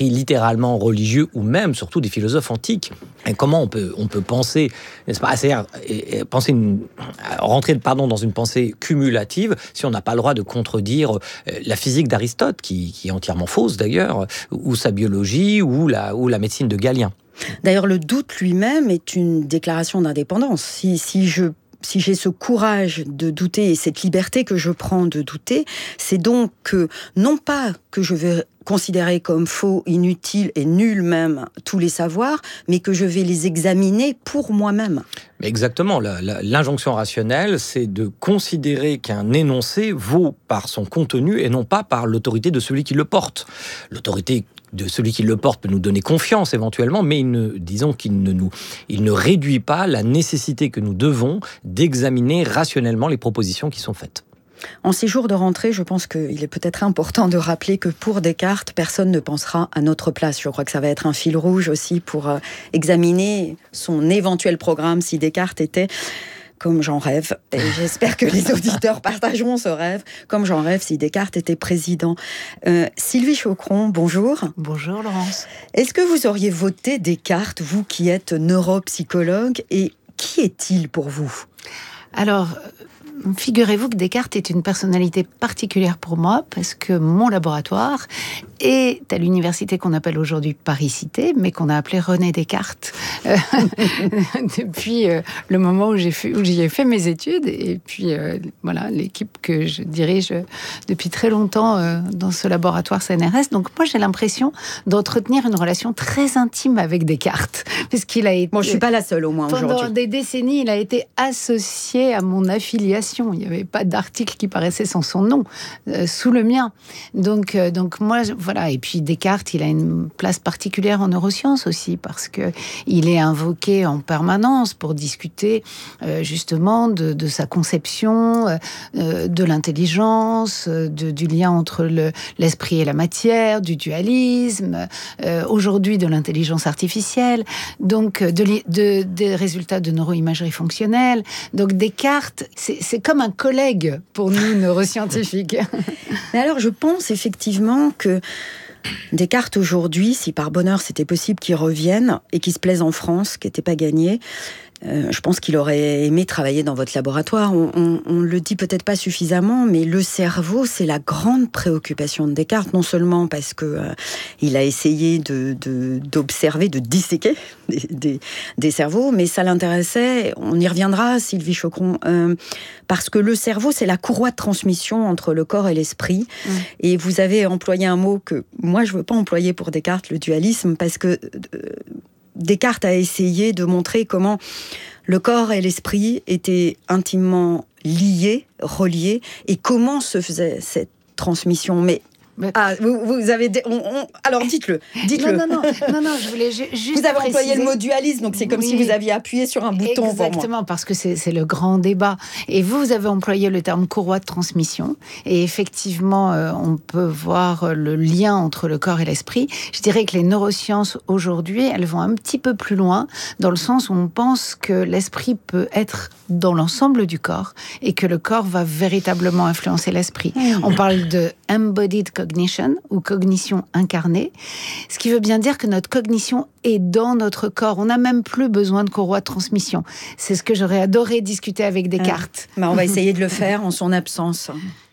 pris littéralement religieux, ou même surtout des philosophes antiques. Et comment on peut penser, n'est-ce pas, rentrer dans une pensée cumulative si on n'a pas le droit de contredire la physique d'Aristote, qui est entièrement fausse d'ailleurs, ou sa biologie, ou la médecine de Galien. D'ailleurs, le doute lui-même est une déclaration d'indépendance. Si j'ai ce courage de douter et cette liberté que je prends de douter, c'est donc que, non pas que je vais considérer comme faux, inutiles et nuls même tous les savoirs, mais que je vais les examiner pour moi-même. Mais exactement, l'injonction rationnelle, c'est de considérer qu'un énoncé vaut par son contenu et non pas par l'autorité de celui qui le porte. L'autorité de celui qui le porte peut nous donner confiance éventuellement, mais il ne réduit pas la nécessité que nous devons d'examiner rationnellement les propositions qui sont faites. En ces jours de rentrée, je pense qu'il est peut-être important de rappeler que pour Descartes, personne ne pensera à notre place. Je crois que ça va être un fil rouge aussi pour examiner son éventuel programme si Descartes était, comme j'en rêve, et j'espère que les auditeurs partageront ce rêve, comme j'en rêve si Descartes était président. Sylvie Chaucron, bonjour. Bonjour Laurence. Est-ce que vous auriez voté Descartes, vous qui êtes neuropsychologue, et qui est-il pour vous ? Alors, figurez-vous que Descartes est une personnalité particulière pour moi parce que mon laboratoire est à l'université qu'on appelle aujourd'hui Paris-Cité, mais qu'on a appelée René Descartes depuis le moment où j'y ai fait mes études. Et puis, voilà, l'équipe que je dirige depuis très longtemps dans ce laboratoire CNRS. Donc, moi, j'ai l'impression d'entretenir une relation très intime avec Descartes. Parce qu'il a été... Bon, je ne suis pas la seule, au moins, aujourd'hui. Pendant des décennies, il a été associé à mon affiliation. Il n'y avait pas d'article qui paraissait sans son nom, sous le mien. Donc moi, voilà. Et puis Descartes, il a une place particulière en neurosciences aussi, parce qu'il est invoqué en permanence pour discuter justement de sa conception, de l'intelligence, du lien entre l'esprit et la matière, du dualisme, aujourd'hui de l'intelligence artificielle, donc des résultats de neuroimagerie fonctionnelle. Donc Descartes, c'est comme un collègue pour nous neuroscientifiques. Mais alors je pense effectivement que Descartes aujourd'hui, si par bonheur c'était possible qu'il revienne et qu'il se plaise en France, qui n'était pas gagné, je pense qu'il aurait aimé travailler dans votre laboratoire. On le dit peut-être pas suffisamment, mais le cerveau, c'est la grande préoccupation de Descartes, non seulement parce que il a essayé d'observer, de disséquer des cerveaux, mais ça l'intéressait, on y reviendra, Sylvie Chaucron, parce que le cerveau, c'est la courroie de transmission entre le corps et l'esprit. Et vous avez employé un mot que moi, je veux pas employer pour Descartes, le dualisme, parce que Descartes a essayé de montrer comment le corps et l'esprit étaient intimement liés, reliés, et comment se faisait cette transmission. Mais vous avez... Alors, dites-le. Non, je voulais juste vous avez préciser... employé le mot dualisme, donc c'est comme si vous aviez appuyé sur un bouton. Exactement, parce que c'est le grand débat. Et vous avez employé le terme courroie de transmission. Et effectivement, on peut voir le lien entre le corps et l'esprit. Je dirais que les neurosciences, aujourd'hui, elles vont un petit peu plus loin, dans le sens où on pense que l'esprit peut être dans l'ensemble du corps et que le corps va véritablement influencer l'esprit. On parle de embodied cognition ou cognition incarnée, ce qui veut bien dire que notre cognition est dans notre corps. On n'a même plus besoin de courroie de transmission. C'est ce que j'aurais adoré discuter avec Descartes. On va essayer de le faire en son absence.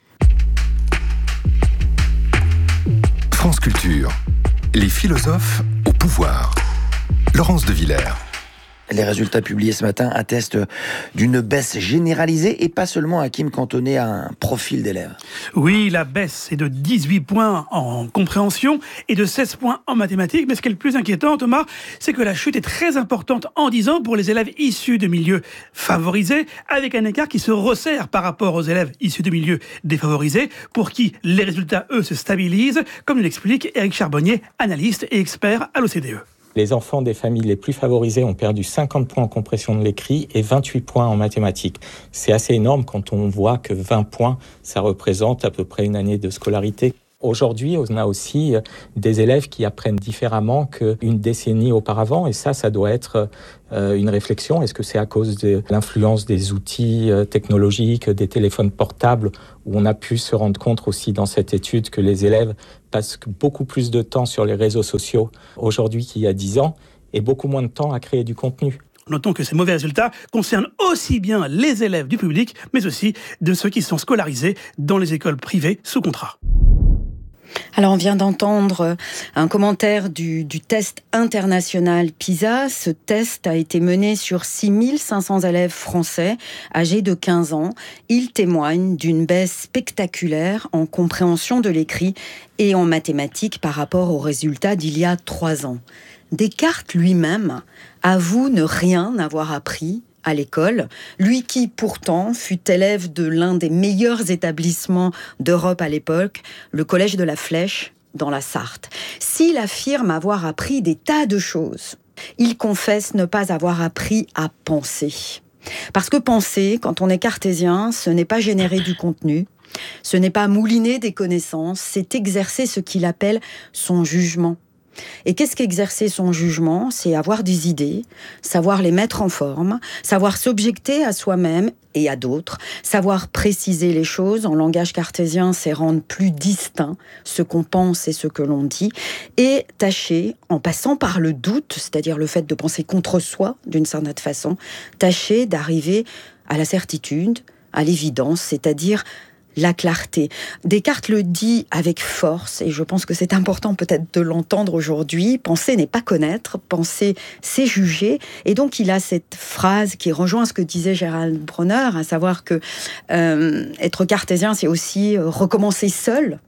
France Culture. Les philosophes au pouvoir. Laurence de Villers. Les résultats publiés ce matin attestent d'une baisse généralisée et pas seulement Hakim cantonné à un profil d'élèves. Oui, la baisse est de 18 points en compréhension et de 16 points en mathématiques. Mais ce qui est le plus inquiétant, Thomas, c'est que la chute est très importante en 10 ans pour les élèves issus de milieux favorisés, avec un écart qui se resserre par rapport aux élèves issus de milieux défavorisés, pour qui les résultats, eux, se stabilisent, comme l'explique Éric Charbonnier, analyste et expert à l'OCDE. Les enfants des familles les plus favorisées ont perdu 50 points en compression de l'écrit et 28 points en mathématiques. C'est assez énorme quand on voit que 20 points, ça représente à peu près une année de scolarité. Aujourd'hui, on a aussi des élèves qui apprennent différemment qu'une décennie auparavant, et ça doit être une réflexion. Est-ce que c'est à cause de l'influence des outils technologiques, des téléphones portables, où on a pu se rendre compte aussi dans cette étude que les élèves passent beaucoup plus de temps sur les réseaux sociaux aujourd'hui qu'il y a 10 ans, et beaucoup moins de temps à créer du contenu. Notons que ces mauvais résultats concernent aussi bien les élèves du public, mais aussi de ceux qui sont scolarisés dans les écoles privées sous contrat. Alors, on vient d'entendre un commentaire du test international PISA. Ce test a été mené sur 6500 élèves français âgés de 15 ans. Il témoigne d'une baisse spectaculaire en compréhension de l'écrit et en mathématiques par rapport aux résultats d'il y a 3 ans. Descartes lui-même avoue ne rien avoir appris à l'école, lui qui pourtant fut élève de l'un des meilleurs établissements d'Europe à l'époque, le Collège de la Flèche dans la Sarthe. S'il affirme avoir appris des tas de choses, il confesse ne pas avoir appris à penser. Parce que penser, quand on est cartésien, ce n'est pas générer du contenu, ce n'est pas mouliner des connaissances, c'est exercer ce qu'il appelle son jugement. Et qu'est-ce qu'exercer son jugement ? C'est avoir des idées, savoir les mettre en forme, savoir s'objecter à soi-même et à d'autres, savoir préciser les choses. En langage cartésien, c'est rendre plus distinct ce qu'on pense et ce que l'on dit, et tâcher, en passant par le doute, c'est-à-dire le fait de penser contre soi d'une certaine façon, tâcher d'arriver à la certitude, à l'évidence, c'est-à-dire la clarté. Descartes le dit avec force, et je pense que c'est important peut-être de l'entendre aujourd'hui. Penser n'est pas connaître, penser c'est juger. Et donc il a cette phrase qui rejoint ce que disait Gérald Bronner, à savoir que être cartésien, c'est aussi recommencer seul,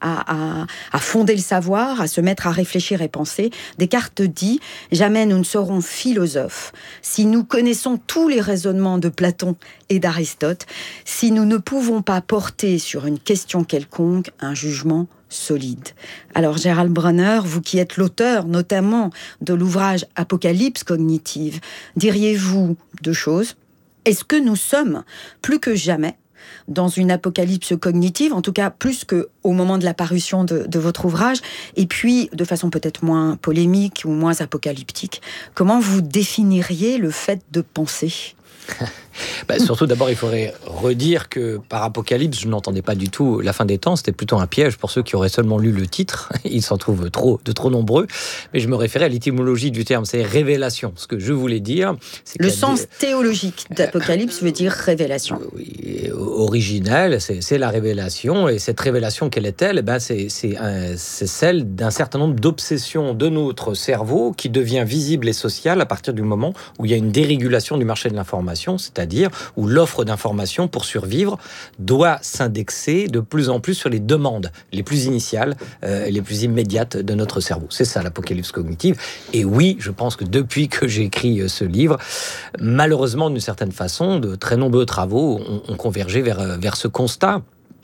à fonder le savoir, à se mettre à réfléchir et penser. Descartes dit « Jamais nous ne serons philosophes si nous connaissons tous les raisonnements de Platon et d'Aristote, si nous ne pouvons pas porter sur une question quelconque un jugement solide. » Alors Gérald Bronner, vous qui êtes l'auteur notamment de l'ouvrage « Apocalypse cognitive », diriez-vous 2 choses. Est-ce que nous sommes, plus que jamais, dans une apocalypse cognitive, en tout cas plus qu'au moment de la parution de votre ouvrage, et puis de façon peut-être moins polémique ou moins apocalyptique, comment vous définiriez le fait de penser ? Surtout, d'abord, il faudrait redire que par apocalypse, je n'entendais pas du tout la fin des temps. C'était plutôt un piège pour ceux qui auraient seulement lu le titre. Ils s'en trouvent de trop nombreux. Mais je me référais à l'étymologie du terme, c'est révélation. Ce que je voulais dire, c'est le sens théologique d'apocalypse veut dire révélation. Oui, originelle, c'est la révélation. Et cette révélation, quelle est-elle ? C'est celle d'un certain nombre d'obsessions de notre cerveau qui devient visible et social à partir du moment où il y a une dérégulation du marché de l'information, c'est-à-dire où l'offre d'information pour survivre doit s'indexer de plus en plus sur les demandes les plus initiales, les plus immédiates de notre cerveau. C'est ça l'apocalypse cognitive. Et oui, je pense que depuis que j'ai écrit ce livre, malheureusement, d'une certaine façon, de très nombreux travaux ont convergé vers ce constat.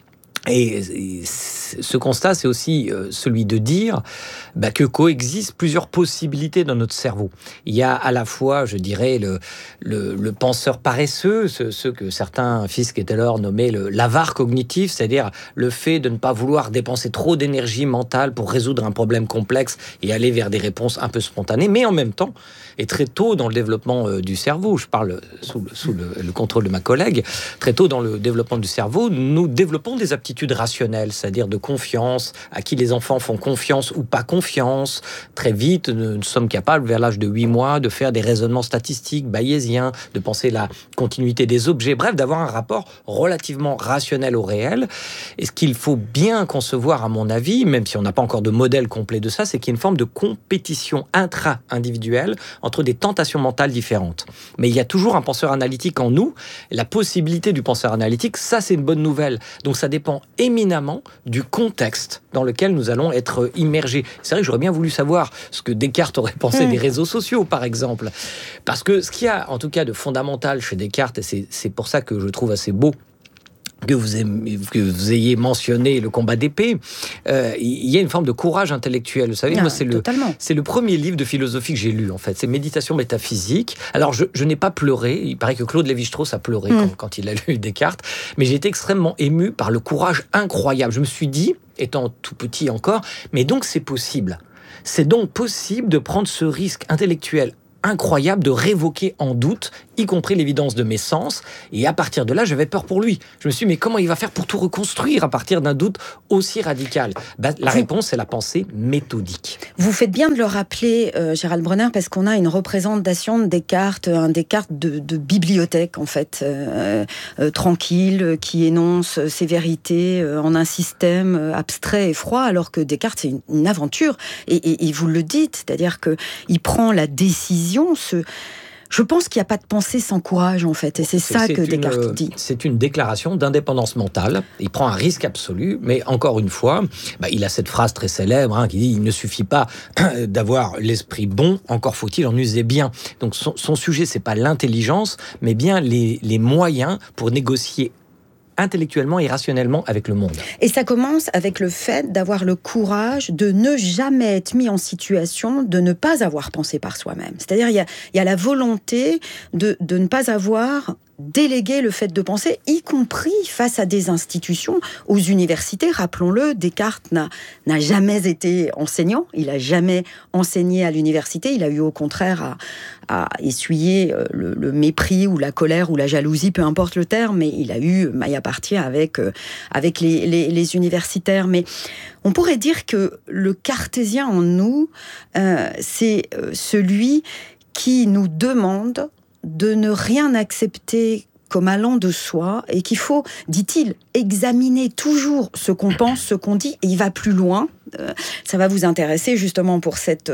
Et ce constat, c'est aussi celui de dire que coexistent plusieurs possibilités dans notre cerveau. Il y a à la fois, je dirais, le penseur paresseux, ce que certains Fisk et Taylor nommaient l'avare cognitif, c'est-à-dire le fait de ne pas vouloir dépenser trop d'énergie mentale pour résoudre un problème complexe et aller vers des réponses un peu spontanées, mais en même temps, et très tôt dans le développement du cerveau, je parle sous le contrôle de ma collègue, très tôt dans le développement du cerveau, nous développons des aptitudes rationnelles, c'est-à-dire de confiance, à qui les enfants font confiance ou pas confiance. Très vite, nous sommes capables, vers l'âge de 8 mois, de faire des raisonnements statistiques, bayésiens, de penser la continuité des objets, bref, d'avoir un rapport relativement rationnel au réel. Et ce qu'il faut bien concevoir, à mon avis, même si on n'a pas encore de modèle complet de ça, c'est qu'il y a une forme de compétition intra-individuelle entre des tentations mentales différentes. Mais il y a toujours un penseur analytique en nous. La possibilité du penseur analytique, ça, c'est une bonne nouvelle. Donc ça dépend éminemment du contexte dans lequel nous allons être immergés. C'est vrai que j'aurais bien voulu savoir ce que Descartes aurait pensé des réseaux sociaux, par exemple. Parce que ce qu'il y a, en tout cas, de fondamental chez Descartes, et c'est pour ça que je trouve assez beau que vous ayez mentionné le combat d'épée, il y a une forme de courage intellectuel. Vous savez, moi, c'est le premier livre de philosophie que j'ai lu, en fait. C'est Méditation métaphysique. Alors, je n'ai pas pleuré. Il paraît que Claude Lévi-Strauss a pleuré quand il a lu Descartes. Mais j'ai été extrêmement ému par le courage incroyable. Je me suis dit, étant tout petit encore, mais donc c'est possible. C'est donc possible de prendre ce risque intellectuel incroyable de révoquer en doute, y compris l'évidence de mes sens. Et à partir de là, j'avais peur pour lui. Je me suis dit, mais comment il va faire pour tout reconstruire à partir d'un doute aussi radical ? La réponse, c'est la pensée méthodique. Vous faites bien de le rappeler, Gérald Bronner, parce qu'on a une représentation de Descartes, un Descartes de bibliothèque, en fait, tranquille, qui énonce ses vérités en un système abstrait et froid, alors que Descartes, c'est une aventure. Et vous le dites, c'est-à-dire qu'il prend la décision. Je pense qu'il n'y a pas de pensée sans courage, en fait. Et c'est ça que Descartes dit. C'est une déclaration d'indépendance mentale. Il prend un risque absolu, mais encore une fois, il a cette phrase très célèbre qui dit « Il ne suffit pas d'avoir l'esprit bon, encore faut-il en user bien ». Donc son sujet, c'est pas l'intelligence, mais bien les moyens pour négocier intellectuellement et rationnellement avec le monde. Et ça commence avec le fait d'avoir le courage de ne jamais être mis en situation de ne pas avoir pensé par soi-même. C'est-à-dire, il y a la volonté de ne pas avoir délégué le fait de penser, y compris face à des institutions, aux universités. Rappelons-le, Descartes n'a jamais été enseignant, il n'a jamais enseigné à l'université, il a eu au contraire à essuyer le mépris ou la colère ou la jalousie, peu importe le terme, mais il a eu maille à partir avec les universitaires. Mais on pourrait dire que le cartésien en nous, c'est celui qui nous demande de ne rien accepter comme allant de soi, et qu'il faut, dit-il, examiner toujours ce qu'on pense, ce qu'on dit, et il va plus loin. Ça va vous intéresser justement pour cette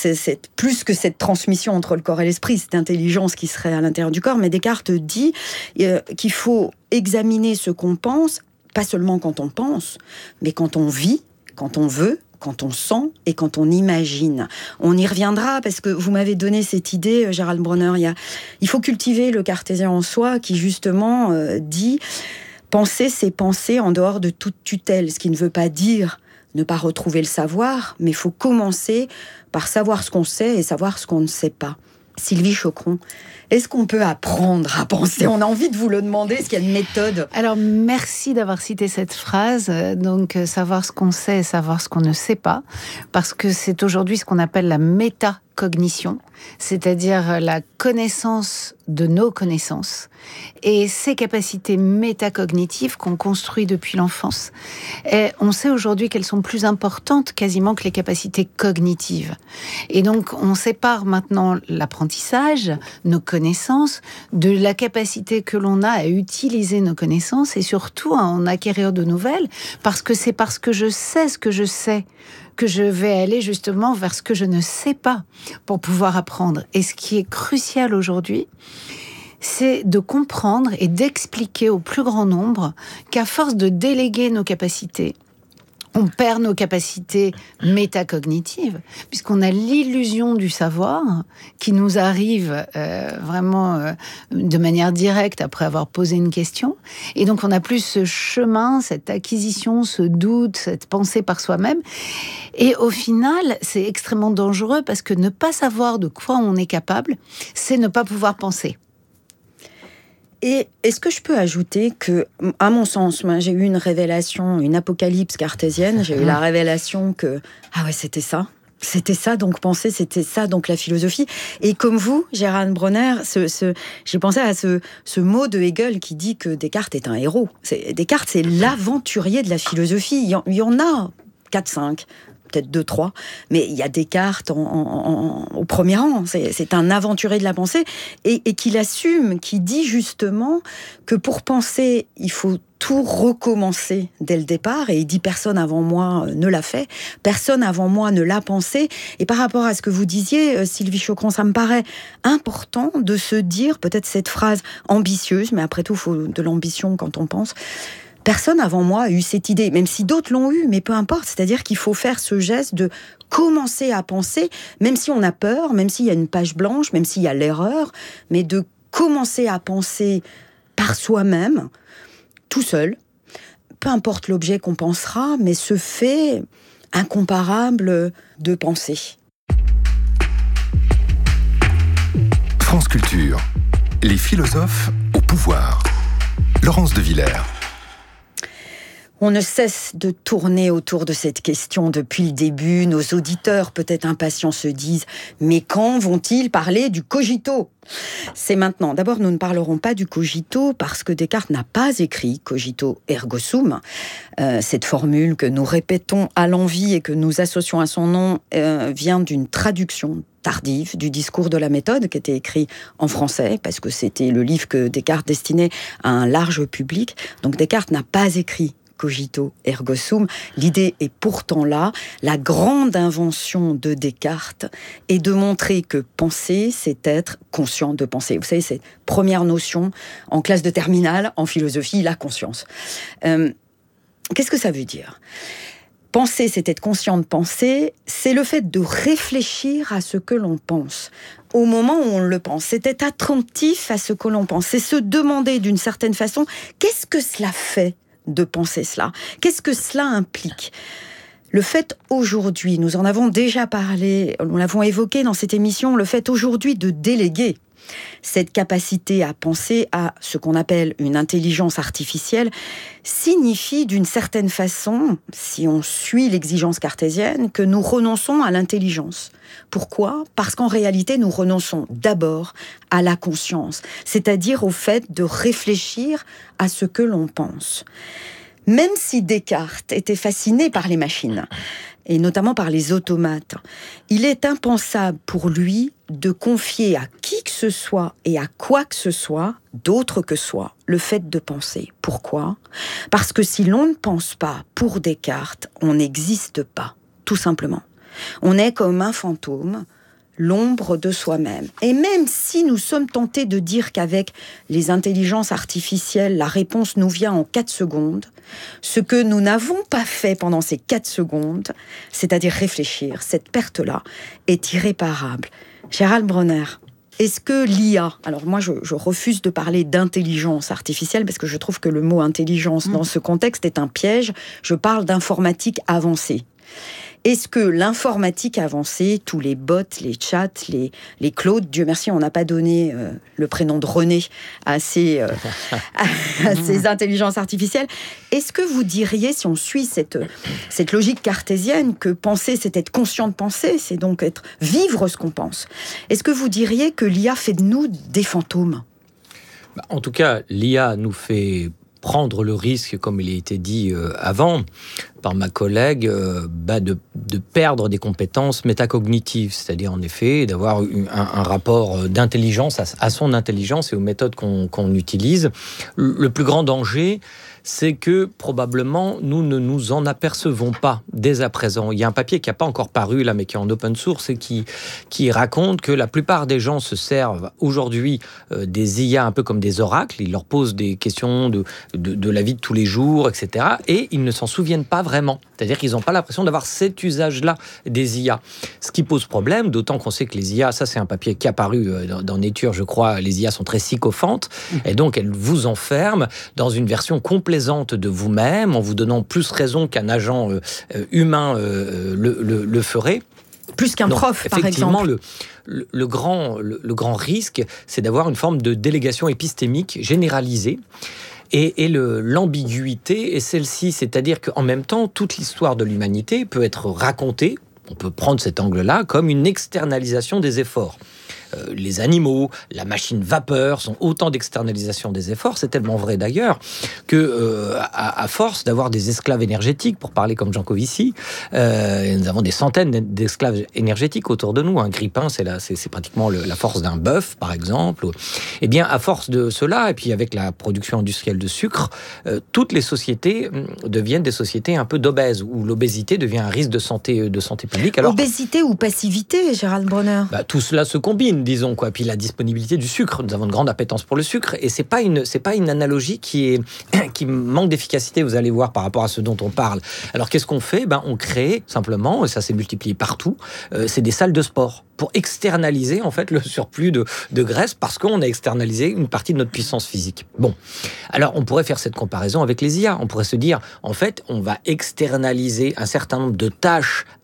plus que cette transmission entre le corps et l'esprit, cette intelligence qui serait à l'intérieur du corps. Mais Descartes dit qu'il faut examiner ce qu'on pense, pas seulement quand on pense, mais quand on vit, quand on veut, quand on sent et quand on imagine. On y reviendra parce que vous m'avez donné cette idée, Gérald Bronner. Il faut cultiver le cartésien en soi qui justement dit penser, c'est penser en dehors de toute tutelle, ce qui ne veut pas dire ne pas retrouver le savoir, mais il faut commencer par savoir ce qu'on sait et savoir ce qu'on ne sait pas. Sylvie Chocron, est-ce qu'on peut apprendre à penser ? On a envie de vous le demander, est-ce qu'il y a une méthode ? Alors, merci d'avoir cité cette phrase. Donc, savoir ce qu'on sait et savoir ce qu'on ne sait pas. Parce que c'est aujourd'hui ce qu'on appelle la métacognition, c'est-à-dire la connaissance de nos connaissances et ces capacités métacognitives qu'on construit depuis l'enfance. Et on sait aujourd'hui qu'elles sont plus importantes quasiment que les capacités cognitives. Et donc, on sépare maintenant l'apprentissage, nos connaissances, de la capacité que l'on a à utiliser nos connaissances et surtout à en acquérir de nouvelles, parce que c'est parce que je sais ce que je sais que je vais aller justement vers ce que je ne sais pas pour pouvoir apprendre. Et ce qui est crucial aujourd'hui, c'est de comprendre et d'expliquer au plus grand nombre qu'à force de déléguer nos capacités, on perd nos capacités métacognitives, puisqu'on a l'illusion du savoir qui nous arrive vraiment de manière directe après avoir posé une question. Et donc, on n'a plus ce chemin, cette acquisition, ce doute, cette pensée par soi-même. Et au final, c'est extrêmement dangereux parce que ne pas savoir de quoi on est capable, c'est ne pas pouvoir penser. Et est-ce que je peux ajouter que, à mon sens, moi, j'ai eu une révélation, une apocalypse cartésienne. J'ai eu la révélation que, c'était ça. C'était ça, donc penser, c'était ça, donc la philosophie. Et comme vous, Gérald Bronner, j'ai pensé à ce mot de Hegel qui dit que Descartes est un héros. Descartes, c'est l'aventurier de la philosophie. Il y en a 4-5. Peut-être 2-3, mais il y a Descartes au premier rang. C'est un aventurier de la pensée et qu'il assume, qui dit justement que pour penser, il faut tout recommencer dès le départ. Et il dit personne avant moi ne l'a fait, personne avant moi ne l'a pensé. Et par rapport à ce que vous disiez, Sylvie Chocron, ça me paraît important de se dire peut-être cette phrase ambitieuse, mais après tout, il faut de l'ambition quand on pense. Personne avant moi a eu cette idée, même si d'autres l'ont eu, mais peu importe. C'est-à-dire qu'il faut faire ce geste de commencer à penser, même si on a peur, même s'il y a une page blanche, même s'il y a l'erreur, mais de commencer à penser par soi-même, tout seul, peu importe l'objet qu'on pensera, mais ce fait incomparable de penser. France Culture, les philosophes au pouvoir. Laurence de Villers. On ne cesse de tourner autour de cette question depuis le début. Nos auditeurs, peut-être impatients, se disent « Mais quand vont-ils parler du cogito ?» C'est maintenant. D'abord, nous ne parlerons pas du cogito parce que Descartes n'a pas écrit cogito ergo sum. Cette formule que nous répétons à l'envi et que nous associons à son nom vient d'une traduction tardive du discours de la méthode qui était écrit en français parce que c'était le livre que Descartes destinait à un large public. Donc Descartes n'a pas écrit cogito ergo sum. L'idée est pourtant là. La grande invention de Descartes est de montrer que penser, c'est être conscient de penser. Vous savez, cette première notion en classe de terminale, en philosophie, la conscience. Qu'est-ce que ça veut dire ? Penser, c'est être conscient de penser, c'est le fait de réfléchir à ce que l'on pense. Au moment où on le pense, c'est être attentif à ce que l'on pense. C'est se demander d'une certaine façon, qu'est-ce que cela fait de penser cela ? Qu'est-ce que cela implique ? Le fait aujourd'hui, nous en avons déjà parlé, nous l'avons évoqué dans cette émission, le fait aujourd'hui de déléguer cette capacité à penser à ce qu'on appelle une intelligence artificielle signifie d'une certaine façon, si on suit l'exigence cartésienne, que nous renonçons à l'intelligence. Pourquoi ? Parce qu'en réalité, nous renonçons d'abord à la conscience, c'est-à-dire au fait de réfléchir à ce que l'on pense. Même si Descartes était fasciné par les machines, et notamment par les automates, il est impensable pour lui de confier à qui que ce soit et à quoi que ce soit, d'autre que soi, le fait de penser. Pourquoi ? Parce que si l'on ne pense pas, pour Descartes, on n'existe pas, tout simplement. On est comme un fantôme, l'ombre de soi-même. Et même si nous sommes tentés de dire qu'avec les intelligences artificielles, la réponse nous vient en 4 secondes, ce que nous n'avons pas fait pendant ces 4 secondes, c'est-à-dire réfléchir, cette perte-là est irréparable. Gérald Bronner, est-ce que l'IA, alors moi je refuse de parler d'intelligence artificielle parce que je trouve que le mot intelligence dans ce contexte est un piège, je parle d'informatique avancée. Est-ce que l'informatique avancée, tous les bots, les chats, les Claude, Dieu merci, on n'a pas donné le prénom de René à ces intelligences artificielles, est-ce que vous diriez, si on suit cette logique cartésienne, que penser, c'est être conscient de penser, c'est donc vivre ce qu'on pense, est-ce que vous diriez que l'IA fait de nous des fantômes ? En tout cas, l'IA nous fait prendre le risque, comme il a été dit avant par ma collègue, de perdre des compétences métacognitives, c'est-à-dire en effet d'avoir un rapport d'intelligence à son intelligence et aux méthodes qu'on utilise. Le plus grand danger, c'est que probablement nous ne nous en apercevons pas dès à présent. Il y a un papier qui n'a pas encore paru là, mais qui est en open source et qui raconte que la plupart des gens se servent aujourd'hui des IA un peu comme des oracles. Ils leur posent des questions de la vie de tous les jours, etc. Et ils ne s'en souviennent pas vraiment. C'est-à-dire qu'ils n'ont pas l'impression d'avoir cet usage-là des IA. Ce qui pose problème, d'autant qu'on sait que les IA, ça c'est un papier qui est apparu dans Nature, je crois, les IA sont très sycophantes, et donc elles vous enferment dans une version complaisante de vous-même, en vous donnant plus raison qu'un agent humain le ferait. Plus qu'un prof, par exemple. Effectivement, le grand risque, c'est d'avoir une forme de délégation épistémique généralisée. Et l'ambiguïté est celle-ci, c'est-à-dire qu'en même temps, toute l'histoire de l'humanité peut être racontée, on peut prendre cet angle-là, comme une externalisation des efforts. Les animaux, la machine vapeur sont autant d'externalisation des efforts. C'est tellement vrai d'ailleurs que à force d'avoir des esclaves énergétiques, pour parler comme Jean Covici, nous avons des centaines d'esclaves énergétiques autour de nous. Un grippin, c'est pratiquement la force d'un bœuf, par exemple. Eh bien, à force de cela, et puis avec la production industrielle de sucre, toutes les sociétés deviennent des sociétés un peu d'obèses, où l'obésité devient un risque de santé publique. Alors, obésité ou passivité, Gérald Bronner ? Tout cela se combine, disons, quoi. Puis la disponibilité du sucre, nous avons une grande appétence pour le sucre, et c'est pas une analogie qui manque d'efficacité, vous allez voir, par rapport à ce dont on parle. Alors qu'est-ce qu'on fait ? On crée simplement, et ça s'est multiplié partout, c'est des salles de sport pour externaliser en fait le surplus de graisse, parce qu'on a externalisé une partie de notre puissance physique. Bon, alors on pourrait faire cette comparaison avec les IA. On pourrait se dire, en fait, on va externaliser un certain nombre de tâches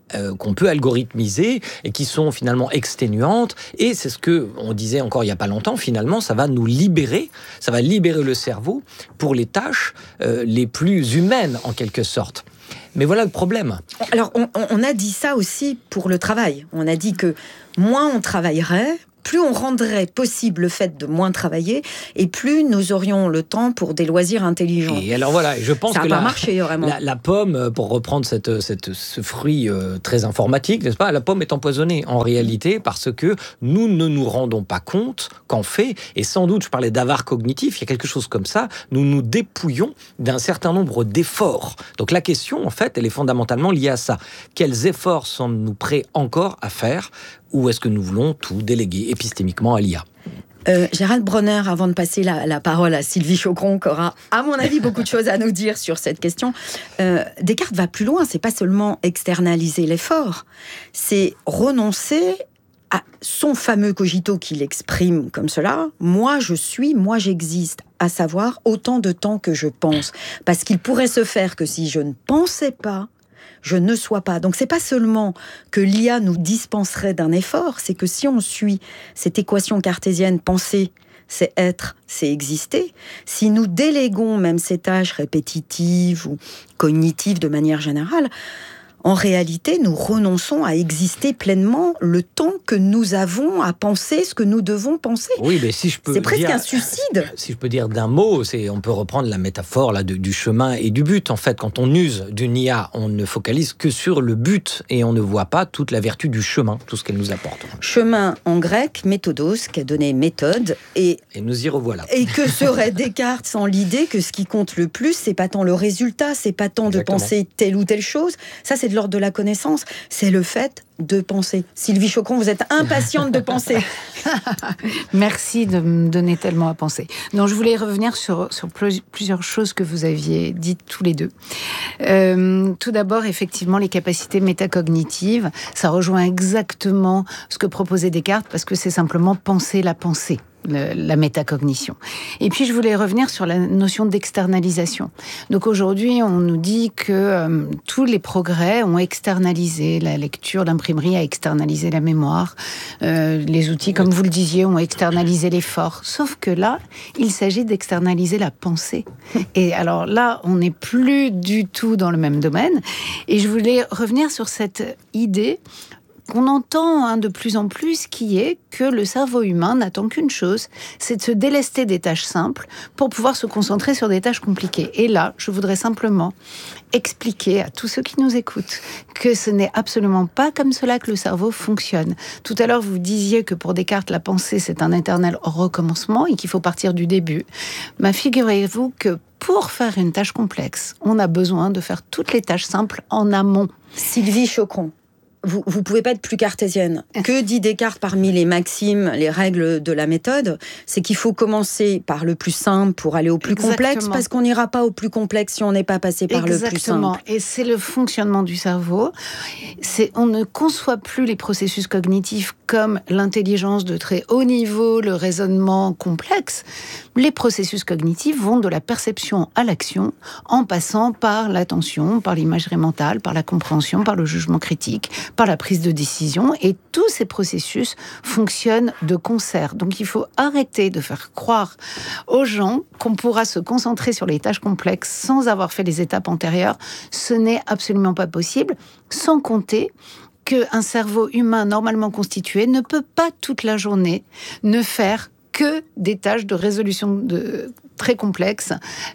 qu'on peut algorithmiser et qui sont finalement exténuantes. Et c'est ce que on disait encore il n'y a pas longtemps, finalement, ça va nous libérer, ça va libérer le cerveau pour les tâches les plus humaines, en quelque sorte. Mais voilà le problème. Alors, on a dit ça aussi pour le travail. On a dit que moins on travaillerait, plus on rendrait possible le fait de moins travailler, et plus nous aurions le temps pour des loisirs intelligents. Et alors voilà, je pense ça que n'a pas marché, vraiment. La pomme, pour reprendre ce fruit très informatique, n'est-ce pas, la pomme est empoisonnée en réalité parce que nous ne nous rendons pas compte qu'en fait, et sans doute, je parlais d'avare cognitif, il y a quelque chose comme ça, nous nous dépouillons d'un certain nombre d'efforts. Donc la question, en fait, elle est fondamentalement liée à ça. Quels efforts sommes-nous prêts encore à faire, ou est-ce que nous voulons tout déléguer épistémiquement à l'IA ? Gérald Bronner, avant de passer la parole à Sylvie Choqueron, qui aura, à mon avis, beaucoup de choses à nous dire sur cette question, Descartes va plus loin. C'est pas seulement externaliser l'effort, c'est renoncer à son fameux cogito qu'il exprime comme cela. Moi, je suis, moi, j'existe, à savoir autant de temps que je pense. Parce qu'il pourrait se faire que si je ne pensais pas, je ne sois pas. Donc, c'est pas seulement que l'IA nous dispenserait d'un effort, c'est que si on suit cette équation cartésienne, penser, c'est être, c'est exister, si nous déléguons même ces tâches répétitives ou cognitives de manière générale, en réalité, nous renonçons à exister pleinement le temps que nous avons à penser ce que nous devons penser. Oui, mais si je peux c'est presque un suicide. Si je peux dire d'un mot, on peut reprendre la métaphore là, du chemin et du but. En fait, quand on use d'une IA, on ne focalise que sur le but et on ne voit pas toute la vertu du chemin, tout ce qu'elle nous apporte. Chemin en grec, méthodos, qui a donné méthode. Et nous y revoilà. Et que serait Descartes sans l'idée que ce qui compte le plus, c'est pas tant le résultat, c'est pas tant Exactement. de penser telle ou telle chose. Ça, c'est de l'ordre de la connaissance. C'est le fait de penser. Sylvie Choqueron, vous êtes impatiente de penser. Merci de me donner tellement à penser. Non, je voulais revenir sur plusieurs choses que vous aviez dites tous les deux. Tout d'abord, effectivement, les capacités métacognitives, ça rejoint exactement ce que proposait Descartes, parce que c'est simplement penser la pensée. La métacognition. Et puis, je voulais revenir sur la notion d'externalisation. Donc, aujourd'hui, on nous dit que tous les progrès ont externalisé la lecture, l'imprimerie a externalisé la mémoire, les outils, comme vous le disiez, ont externalisé l'effort. Sauf que là, il s'agit d'externaliser la pensée. Et alors là, on n'est plus du tout dans le même domaine. Et je voulais revenir sur cette idée qu'on entend de plus en plus, qui est que le cerveau humain n'attend qu'une chose, c'est de se délester des tâches simples pour pouvoir se concentrer sur des tâches compliquées. Et là, je voudrais simplement expliquer à tous ceux qui nous écoutent que ce n'est absolument pas comme cela que le cerveau fonctionne. Tout à l'heure, vous disiez que pour Descartes, la pensée, c'est un éternel recommencement et qu'il faut partir du début. Mais figurez-vous que pour faire une tâche complexe, on a besoin de faire toutes les tâches simples en amont. Sylvie Choqueron. Vous pouvez pas être plus cartésienne. Que dit Descartes parmi les maximes, les règles de la méthode ? C'est qu'il faut commencer par le plus simple pour aller au plus complexe, parce qu'on n'ira pas au plus complexe si on n'est pas passé par le plus simple. Et c'est le fonctionnement du cerveau. On ne conçoit plus les processus cognitifs comme l'intelligence de très haut niveau, le raisonnement complexe. Les processus cognitifs vont de la perception à l'action, en passant par l'attention, par l'imagerie mentale, par la compréhension, par le jugement critique, par la prise de décision, et tous ces processus fonctionnent de concert. Donc il faut arrêter de faire croire aux gens qu'on pourra se concentrer sur les tâches complexes sans avoir fait les étapes antérieures. Ce n'est absolument pas possible, sans compter qu'un cerveau humain normalement constitué ne peut pas toute la journée ne faire que des tâches de résolution très complexes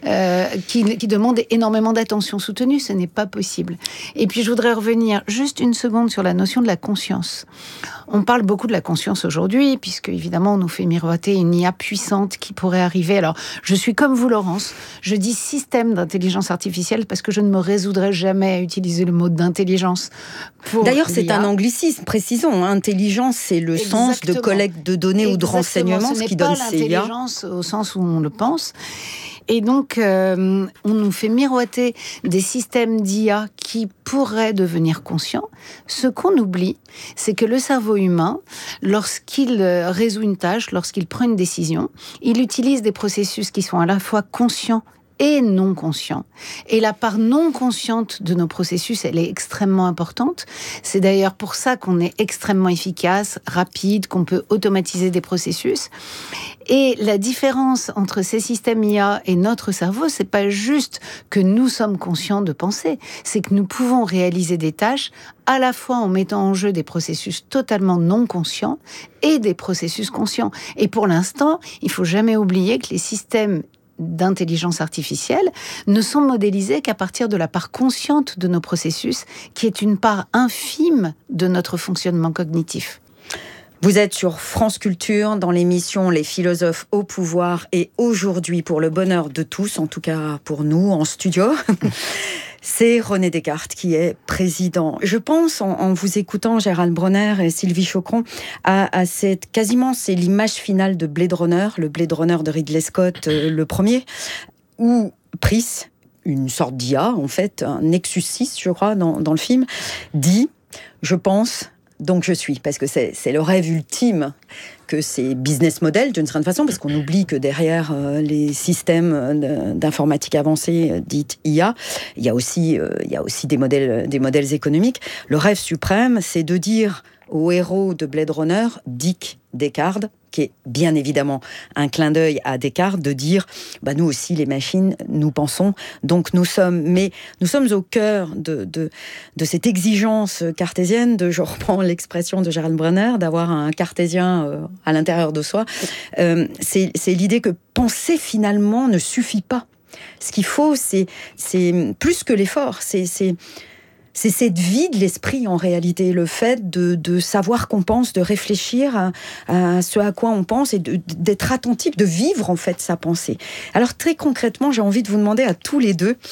qui demandent énormément d'attention soutenue. Ce n'est pas possible. Et puis, je voudrais revenir juste une seconde sur la notion de la conscience. On parle beaucoup de la conscience aujourd'hui, puisque, évidemment, on nous fait miroiter une IA puissante qui pourrait arriver. Alors, je suis comme vous, Laurence. Je dis système d'intelligence artificielle parce que je ne me résoudrai jamais à utiliser le mot d'intelligence pour D'ailleurs, c'est l'IA. un anglicisme, précisons. Intelligence, c'est le sens de collecte de données ou de renseignements, ce qui donne CIA. Ce n'est pas l'intelligence au sens où on le pense. Et donc, on nous fait miroiter des systèmes d'IA qui pourraient devenir conscients. Ce qu'on oublie, c'est que le cerveau humain, lorsqu'il résout une tâche, lorsqu'il prend une décision, il utilise des processus qui sont à la fois conscients et non conscients. Et la part non consciente de nos processus, elle est extrêmement importante. C'est d'ailleurs pour ça qu'on est extrêmement efficace, rapide, qu'on peut automatiser des processus. Et la différence entre ces systèmes IA et notre cerveau, c'est pas juste que nous sommes conscients de penser, c'est que nous pouvons réaliser des tâches à la fois en mettant en jeu des processus totalement non conscients et des processus conscients. Et pour l'instant, il faut jamais oublier que les systèmes d'intelligence artificielle ne sont modélisés qu'à partir de la part consciente de nos processus, qui est une part infime de notre fonctionnement cognitif. Vous êtes sur France Culture dans l'émission Les philosophes au pouvoir et aujourd'hui, pour le bonheur de tous, en tout cas pour nous en studio, c'est René Descartes qui est président. Je pense, en vous écoutant, Gérald Bronner et Sylvie Choqueron, à c'est l'image finale de Blade Runner, le Blade Runner de Ridley Scott, le premier, où Pris, une sorte d'IA, en fait, un Nexus 6, je crois, dans le film, dit « Je pense, donc je suis », parce que c'est le rêve ultime que ces business models, d'une certaine façon, parce qu'on oublie que derrière les systèmes d'informatique avancée dites IA, il y a aussi des modèles économiques. Le rêve suprême, c'est de dire au héros de Blade Runner, Dick Descartes, qui est bien évidemment un clin d'œil à Descartes, de dire nous aussi les machines, nous pensons, donc nous sommes au cœur de cette exigence cartésienne, je reprends l'expression de Gérald Bronner, d'avoir un cartésien à l'intérieur de soi. C'est l'idée que penser finalement ne suffit pas. Ce qu'il faut, c'est plus que l'effort, c'est cette vie de l'esprit, en réalité, le fait de savoir qu'on pense, de réfléchir à ce à quoi on pense et d'être attentif, de vivre, en fait, sa pensée. Alors, très concrètement, j'ai envie de vous demander à tous les deux,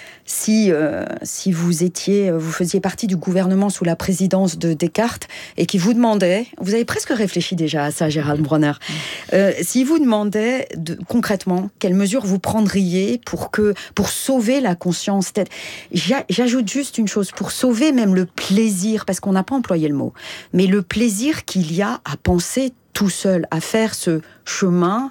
si vous faisiez partie du gouvernement sous la présidence de Descartes et qui vous demandait, vous avez presque réfléchi déjà à ça, Gérald Bronner, si vous demandait concrètement quelles mesures vous prendriez pour sauver la conscience, j'ajoute juste une chose, pour sauver même le plaisir, parce qu'on n'a pas employé le mot, mais le plaisir qu'il y a à penser tout seul, à faire ce chemin,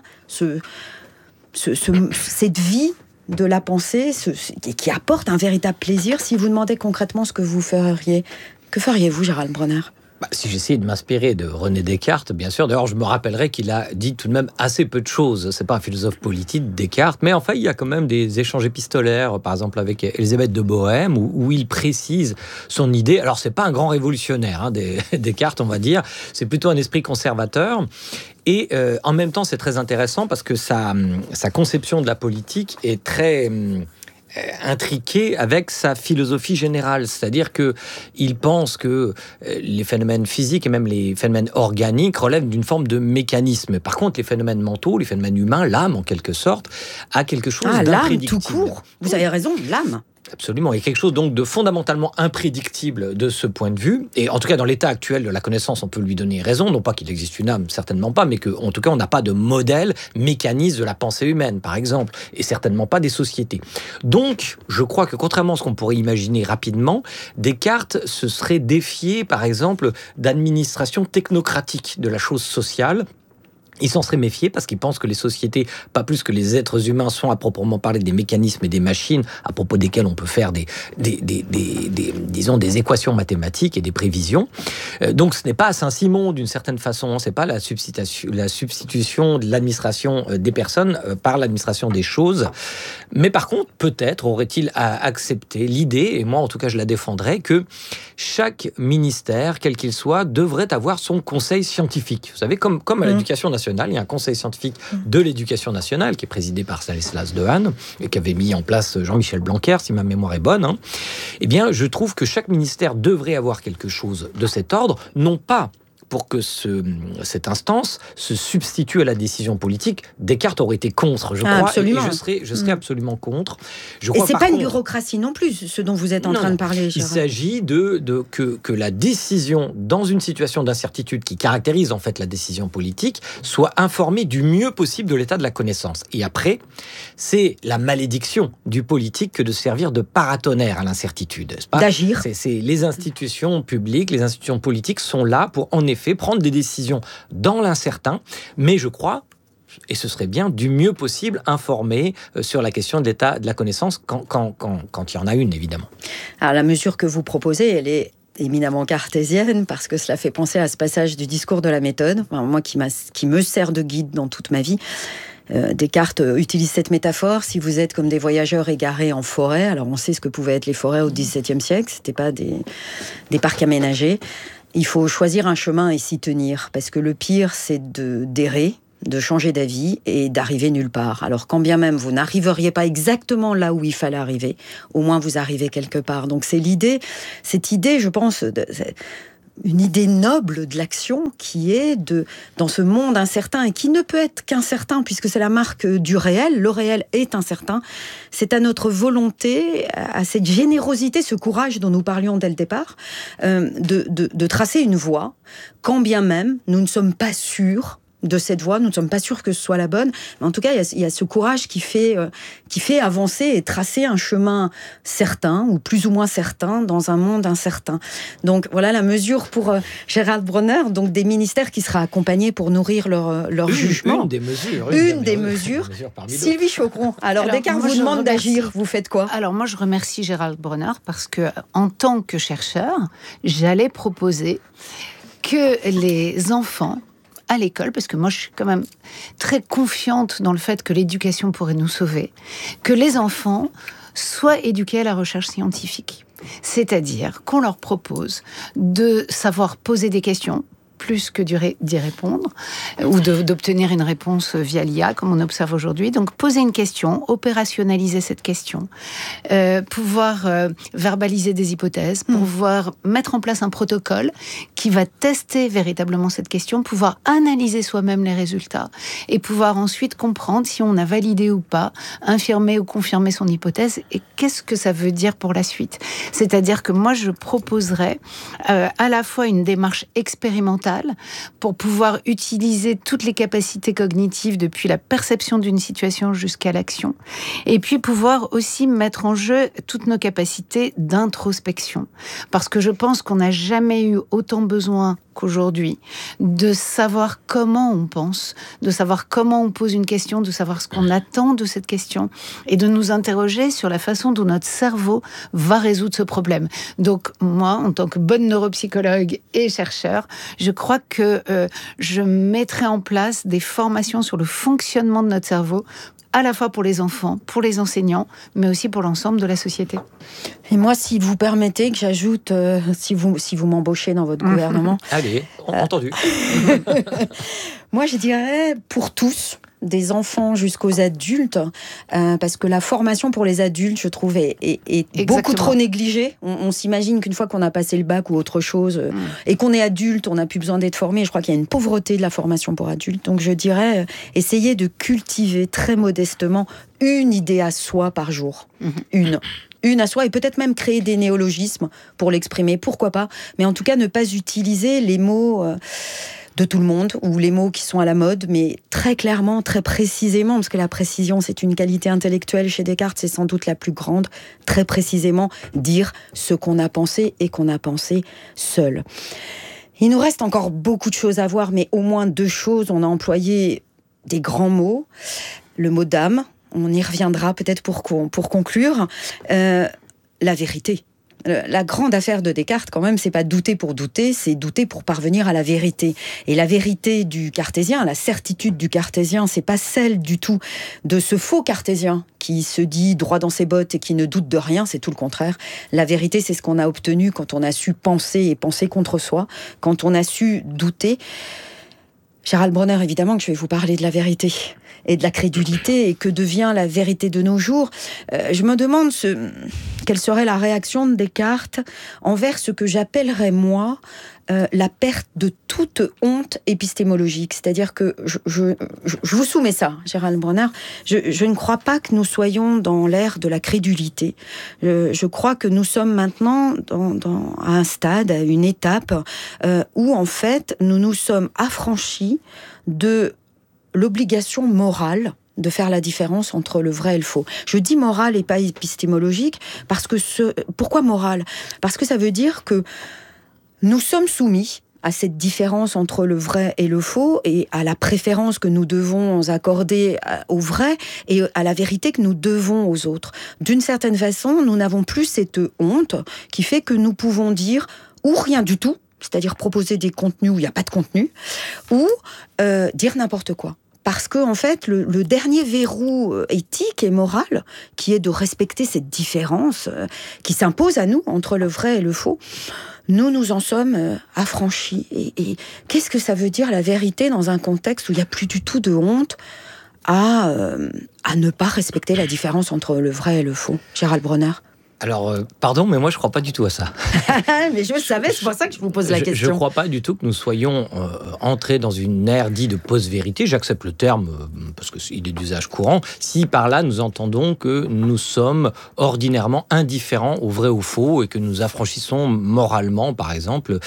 cette vie de la pensée, qui apporte un véritable plaisir. Si vous demandez concrètement ce que vous feriez, que feriez-vous, Gérald Bronner ? Si j'essayais de m'inspirer de René Descartes, bien sûr. D'ailleurs, je me rappellerai qu'il a dit tout de même assez peu de choses. C'est pas un philosophe politique, Descartes, mais enfin, il y a quand même des échanges épistolaires, par exemple avec Élisabeth de Bohème, où il précise son idée. Alors, c'est pas un grand révolutionnaire, Descartes, on va dire. C'est plutôt un esprit conservateur. Et en même temps, c'est très intéressant parce que sa conception de la politique est très intriqué avec sa philosophie générale, c'est-à-dire que il pense que les phénomènes physiques et même les phénomènes organiques relèvent d'une forme de mécanisme. Par contre, les phénomènes mentaux, les phénomènes humains, l'âme en quelque sorte, a quelque chose d'imprédictible. L'âme tout court. Vous avez raison, l'âme. Absolument. Il y a quelque chose donc de fondamentalement imprédictible de ce point de vue. Et en tout cas, dans l'état actuel de la connaissance, on peut lui donner raison. Non pas qu'il existe une âme, certainement pas, mais qu'en tout cas, on n'a pas de modèle mécaniste de la pensée humaine, par exemple. Et certainement pas des sociétés. Donc, je crois que contrairement à ce qu'on pourrait imaginer rapidement, Descartes se serait défié, par exemple, d'administration technocratique de la chose sociale. Il s'en serait méfié parce qu'il pense que les sociétés, pas plus que les êtres humains, sont à proprement parler des mécanismes et des machines à propos desquels on peut faire disons des équations mathématiques et des prévisions. Donc ce n'est pas à Saint-Simon d'une certaine façon, c'est pas la substitution de l'administration des personnes par l'administration des choses. Mais par contre, peut-être aurait-il accepté l'idée, et moi en tout cas je la défendrais, que chaque ministère, quel qu'il soit, devrait avoir son conseil scientifique. Vous savez, comme à l'éducation nationale, il y a un conseil scientifique de l'éducation nationale qui est présidé par Stanislas Dehaene et qui avait mis en place Jean-Michel Blanquer, si ma mémoire est bonne. Eh bien, je trouve que chaque ministère devrait avoir quelque chose de cet ordre, non pas pour que cette instance se substitue à la décision politique. Descartes aurait été contre, je crois, absolument. Et je serais absolument contre. Et c'est pas une bureaucratie non plus, ce dont vous êtes en train de parler, Gérard. Il s'agit que la décision, dans une situation d'incertitude qui caractérise en fait la décision politique, soit informée du mieux possible de l'état de la connaissance. Et après, c'est la malédiction du politique que de servir de paratonnerre à l'incertitude. C'est pas, d'agir. C'est les institutions publiques, les institutions politiques sont là pour, en effet, prendre des décisions dans l'incertain, mais je crois et ce serait bien, du mieux possible, informer sur la question de l'état de la connaissance quand il y en a une, évidemment. Alors, la mesure que vous proposez, elle est éminemment cartésienne, parce que cela fait penser à ce passage du discours de la méthode, moi qui me sert de guide dans toute ma vie. Descartes utilise cette métaphore. Si vous êtes comme des voyageurs égarés en forêt, alors on sait ce que pouvaient être les forêts au XVIIe siècle, c'était pas des parcs aménagés. Il faut choisir un chemin et s'y tenir, parce que le pire, c'est d'errer, de changer d'avis et d'arriver nulle part. Alors quand bien même vous n'arriveriez pas exactement là où il fallait arriver, au moins vous arrivez quelque part. Donc c'est cette idée, je pense, une idée noble de l'action qui est dans ce monde incertain et qui ne peut être qu'incertain puisque c'est la marque du réel. Le réel est incertain. C'est à notre volonté, à cette générosité, ce courage dont nous parlions dès le départ, de tracer une voie, quand bien même nous ne sommes pas sûrs de cette voie, nous ne sommes pas sûrs que ce soit la bonne, mais en tout cas, il y a ce courage qui fait avancer et tracer un chemin certain, ou plus ou moins certain, dans un monde incertain. Donc voilà la mesure pour Gérald Bronner, donc des ministères qui sera accompagnés pour nourrir leur jugement. Une des mesures. Une des mesures. Sylvie Chaucron, alors Descartes vous demande d'agir, vous faites quoi ? Alors moi, je remercie Gérald Bronner parce que, en tant que chercheur, j'allais proposer que les enfants à l'école, parce que moi je suis quand même très confiante dans le fait que l'éducation pourrait nous sauver, que les enfants soient éduqués à la recherche scientifique. C'est-à-dire qu'on leur propose de savoir poser des questions, plus que d'y répondre, ou d'obtenir une réponse via l'IA, comme on observe aujourd'hui. Donc, poser une question, opérationnaliser cette question, pouvoir verbaliser des hypothèses, pouvoir mettre en place un protocole qui va tester véritablement cette question, pouvoir analyser soi-même les résultats, et pouvoir ensuite comprendre si on a validé ou pas, infirmer ou confirmer son hypothèse, et qu'est-ce que ça veut dire pour la suite. C'est-à-dire que moi, je proposerais à la fois une démarche expérimentale pour pouvoir utiliser toutes les capacités cognitives depuis la perception d'une situation jusqu'à l'action, et puis pouvoir aussi mettre en jeu toutes nos capacités d'introspection, parce que je pense qu'on n'a jamais eu autant besoin qu'aujourd'hui de savoir comment on pense, de savoir comment on pose une question, de savoir ce qu'on attend de cette question, et de nous interroger sur la façon dont notre cerveau va résoudre ce problème. Donc moi, en tant que bonne neuropsychologue et chercheur, je crois que je mettrai en place des formations sur le fonctionnement de notre cerveau, à la fois pour les enfants, pour les enseignants, mais aussi pour l'ensemble de la société. Et moi, si vous permettez que j'ajoute, si vous m'embauchez dans votre gouvernement... Allez, entendu. Moi, je dirais pour tous, des enfants jusqu'aux adultes, parce que la formation pour les adultes, je trouve, est beaucoup trop négligée. On s'imagine qu'une fois qu'on a passé le bac ou autre chose, et qu'on est adulte, on n'a plus besoin d'être formé. Je crois qu'il y a une pauvreté de la formation pour adultes. Donc je dirais, essayer de cultiver très modestement une idée à soi par jour. Une à soi, et peut-être même créer des néologismes pour l'exprimer, pourquoi pas. Mais en tout cas, ne pas utiliser les mots... de tout le monde, ou les mots qui sont à la mode, mais très clairement, très précisément, parce que la précision, c'est une qualité intellectuelle chez Descartes, c'est sans doute la plus grande, très précisément dire ce qu'on a pensé et qu'on a pensé seul. Il nous reste encore beaucoup de choses à voir, mais au moins 2 choses. On a employé des grands mots. Le mot d'âme, on y reviendra peut-être pour conclure. La vérité. La grande affaire de Descartes, quand même, c'est pas douter pour douter, c'est douter pour parvenir à la vérité. Et la vérité du cartésien, la certitude du cartésien, c'est pas celle du tout de ce faux cartésien qui se dit droit dans ses bottes et qui ne doute de rien, c'est tout le contraire. La vérité, c'est ce qu'on a obtenu quand on a su penser et penser contre soi, quand on a su douter. Gérald Bronner, évidemment que je vais vous parler de la vérité et de la crédulité, et que devient la vérité de nos jours. Je me demande quelle serait la réaction de Descartes envers ce que j'appellerais, moi, la perte de toute honte épistémologique. C'est-à-dire que je vous soumets ça, Gérald Bronner. Je ne crois pas que nous soyons dans l'ère de la crédulité. Je crois que nous sommes maintenant à un stade, à une étape où, en fait, nous nous sommes affranchis de l'obligation morale de faire la différence entre le vrai et le faux. Je dis morale et pas épistémologique parce que pourquoi morale ? Parce que ça veut dire que nous sommes soumis à cette différence entre le vrai et le faux, et à la préférence que nous devons accorder au vrai et à la vérité que nous devons aux autres. D'une certaine façon, nous n'avons plus cette honte qui fait que nous pouvons dire ou rien du tout, c'est-à-dire proposer des contenus où il n'y a pas de contenu, ou dire n'importe quoi. Parce que, en fait, le dernier verrou éthique et moral, qui est de respecter cette différence qui s'impose à nous entre le vrai et le faux, nous en sommes affranchis. Et qu'est-ce que ça veut dire la vérité dans un contexte où il n'y a plus du tout de honte à ne pas respecter la différence entre le vrai et le faux? Gérald Bronner. Alors, pardon, mais moi je ne crois pas du tout à ça. Mais je le savais, c'est pour ça que je vous pose la question. Je ne crois pas du tout que nous soyons entrés dans une ère dite de post-vérité. J'accepte le terme parce qu'il est d'usage courant. Si par là nous entendons que nous sommes ordinairement indifférents au vrai ou au faux et que nous affranchissons moralement, par exemple,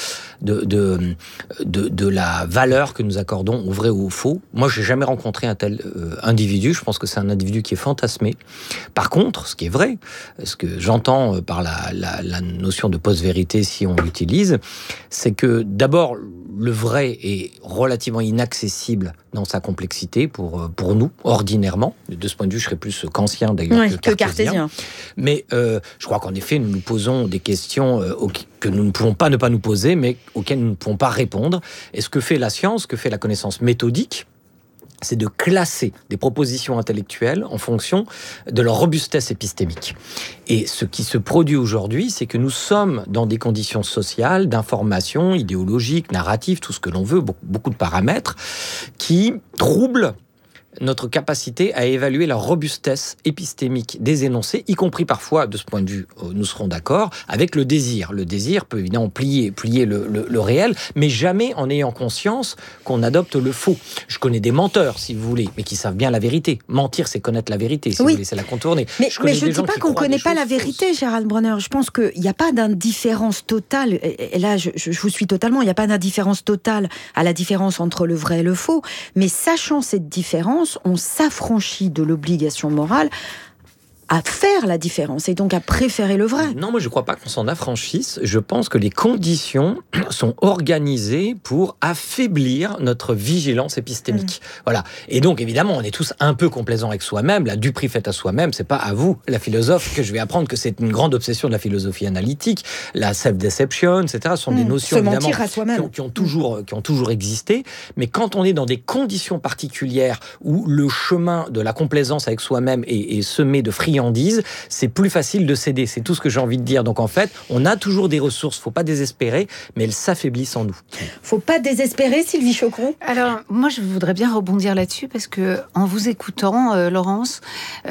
de la valeur que nous accordons au vrai ou au faux. Moi, je n'ai jamais rencontré un tel individu. Je pense que c'est un individu qui est fantasmé. Par contre, ce qui est vrai, ce que j'entends par la notion de post-vérité, si on l'utilise, c'est que d'abord, le vrai est relativement inaccessible dans sa complexité pour nous, ordinairement. De ce point de vue, je serais plus kantien d'ailleurs que cartésien. Mais je crois qu'en effet, nous nous posons des questions que nous ne pouvons pas ne pas nous poser, mais auxquelles nous ne pouvons pas répondre. Et ce que fait la science, ce que fait la connaissance méthodique, c'est de classer des propositions intellectuelles en fonction de leur robustesse épistémique. Et ce qui se produit aujourd'hui, c'est que nous sommes dans des conditions sociales, d'information, idéologique, narrative, tout ce que l'on veut, beaucoup de paramètres, qui troublent notre capacité à évaluer la robustesse épistémique des énoncés, y compris parfois, de ce point de vue, nous serons d'accord, avec le désir. Le désir peut évidemment plier le réel, mais jamais en ayant conscience qu'on adopte le faux. Je connais des menteurs, si vous voulez, mais qui savent bien la vérité. Mentir, c'est connaître la vérité, si vous voulez, c'est la contourner. Mais je ne dis pas qu'on ne connaît pas la vérité, Gérald Bronner. Je pense qu'il n'y a pas d'indifférence totale, et là, je vous suis totalement, il n'y a pas d'indifférence totale à la différence entre le vrai et le faux, mais sachant cette différence, on s'affranchit de l'obligation morale à faire la différence et donc à préférer le vrai. Non, moi je ne crois pas qu'on s'en affranchisse. Je pense que les conditions sont organisées pour affaiblir notre vigilance épistémique. Voilà. Et donc évidemment, on est tous un peu complaisants avec soi-même. La duperie faite à soi-même, c'est pas à vous, la philosophe, que je vais apprendre que c'est une grande obsession de la philosophie analytique. La self-deception, etc. Ce sont des notions évidemment qui ont toujours existé. Mais quand on est dans des conditions particulières où le chemin de la complaisance avec soi-même est semé de friandises, c'est plus facile de céder. C'est tout ce que j'ai envie de dire. Donc en fait, on a toujours des ressources, faut pas désespérer, mais elles s'affaiblissent en nous. Faut pas désespérer, Sylvie Chocron. Alors, moi, je voudrais bien rebondir là-dessus parce que, en vous écoutant, Laurence,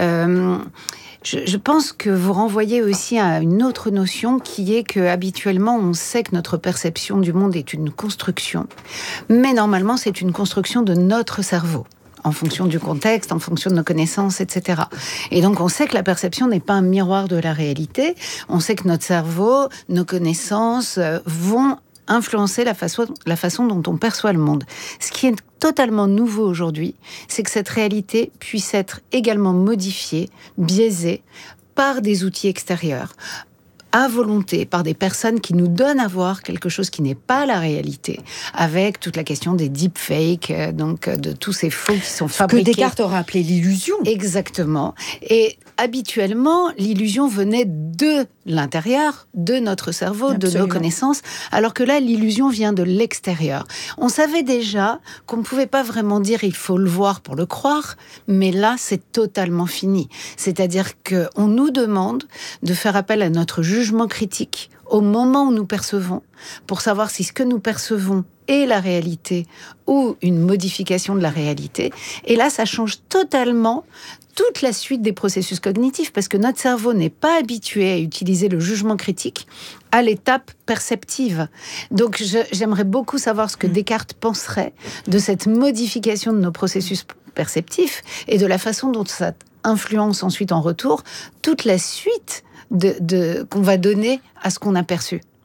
je pense que vous renvoyez aussi à une autre notion qui est que habituellement, on sait que notre perception du monde est une construction, mais normalement, c'est une construction de notre cerveau, en fonction du contexte, en fonction de nos connaissances, etc. Et donc, on sait que la perception n'est pas un miroir de la réalité. On sait que notre cerveau, nos connaissances vont influencer la façon dont on perçoit le monde. Ce qui est totalement nouveau aujourd'hui, c'est que cette réalité puisse être également modifiée, biaisée par des outils extérieurs, à volonté, par des personnes qui nous donnent à voir quelque chose qui n'est pas la réalité, avec toute la question des deepfakes, donc de tous ces faux qui sont fabriqués. Ce que Descartes aurait appelé l'illusion. Exactement. Et habituellement, l'illusion venait de l'intérieur, de notre cerveau, de nos connaissances, alors que là, l'illusion vient de l'extérieur. On savait déjà qu'on ne pouvait pas vraiment dire « il faut le voir pour le croire », mais là, c'est totalement fini. C'est-à-dire qu'on nous demande de faire appel à notre jugement critique au moment où nous percevons, pour savoir si ce que nous percevons est la réalité ou une modification de la réalité. Et là, ça change totalement toute la suite des processus cognitifs, parce que notre cerveau n'est pas habitué à utiliser le jugement critique à l'étape perceptive. Donc, j'aimerais beaucoup savoir ce que Descartes penserait de cette modification de nos processus perceptifs et de la façon dont ça influence ensuite en retour toute la suite qu'on va donner à ce qu'on a perçu.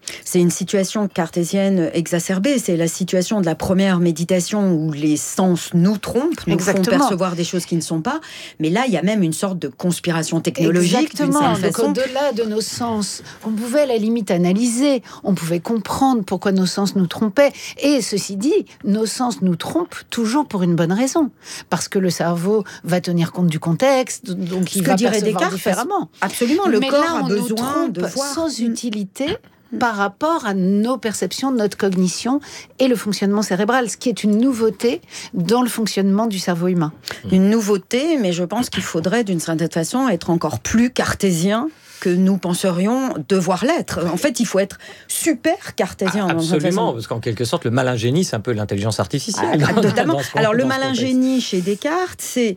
C'est une situation cartésienne exacerbée. C'est la situation de la première méditation où les sens nous trompent, nous font percevoir des choses qui ne sont pas. Mais là, il y a même une sorte de conspiration technologique. Exactement. Donc, au-delà de nos sens, on pouvait à la limite analyser, on pouvait comprendre pourquoi nos sens nous trompaient. Et ceci dit, nos sens nous trompent toujours pour une bonne raison. Parce que le cerveau va tenir compte du contexte, donc il va percevoir différemment. Absolument, le corps a besoin de voir sans utilité par rapport à nos perceptions, notre cognition et le fonctionnement cérébral, ce qui est une nouveauté dans le fonctionnement du cerveau humain. Une nouveauté, mais je pense qu'il faudrait d'une certaine façon être encore plus cartésien que nous penserions devoir l'être. En fait, il faut être super cartésien. Absolument, parce qu'en quelque sorte, le malingénie, c'est un peu l'intelligence artificielle. Totalement. Alors, le malingénie chez Descartes, c'est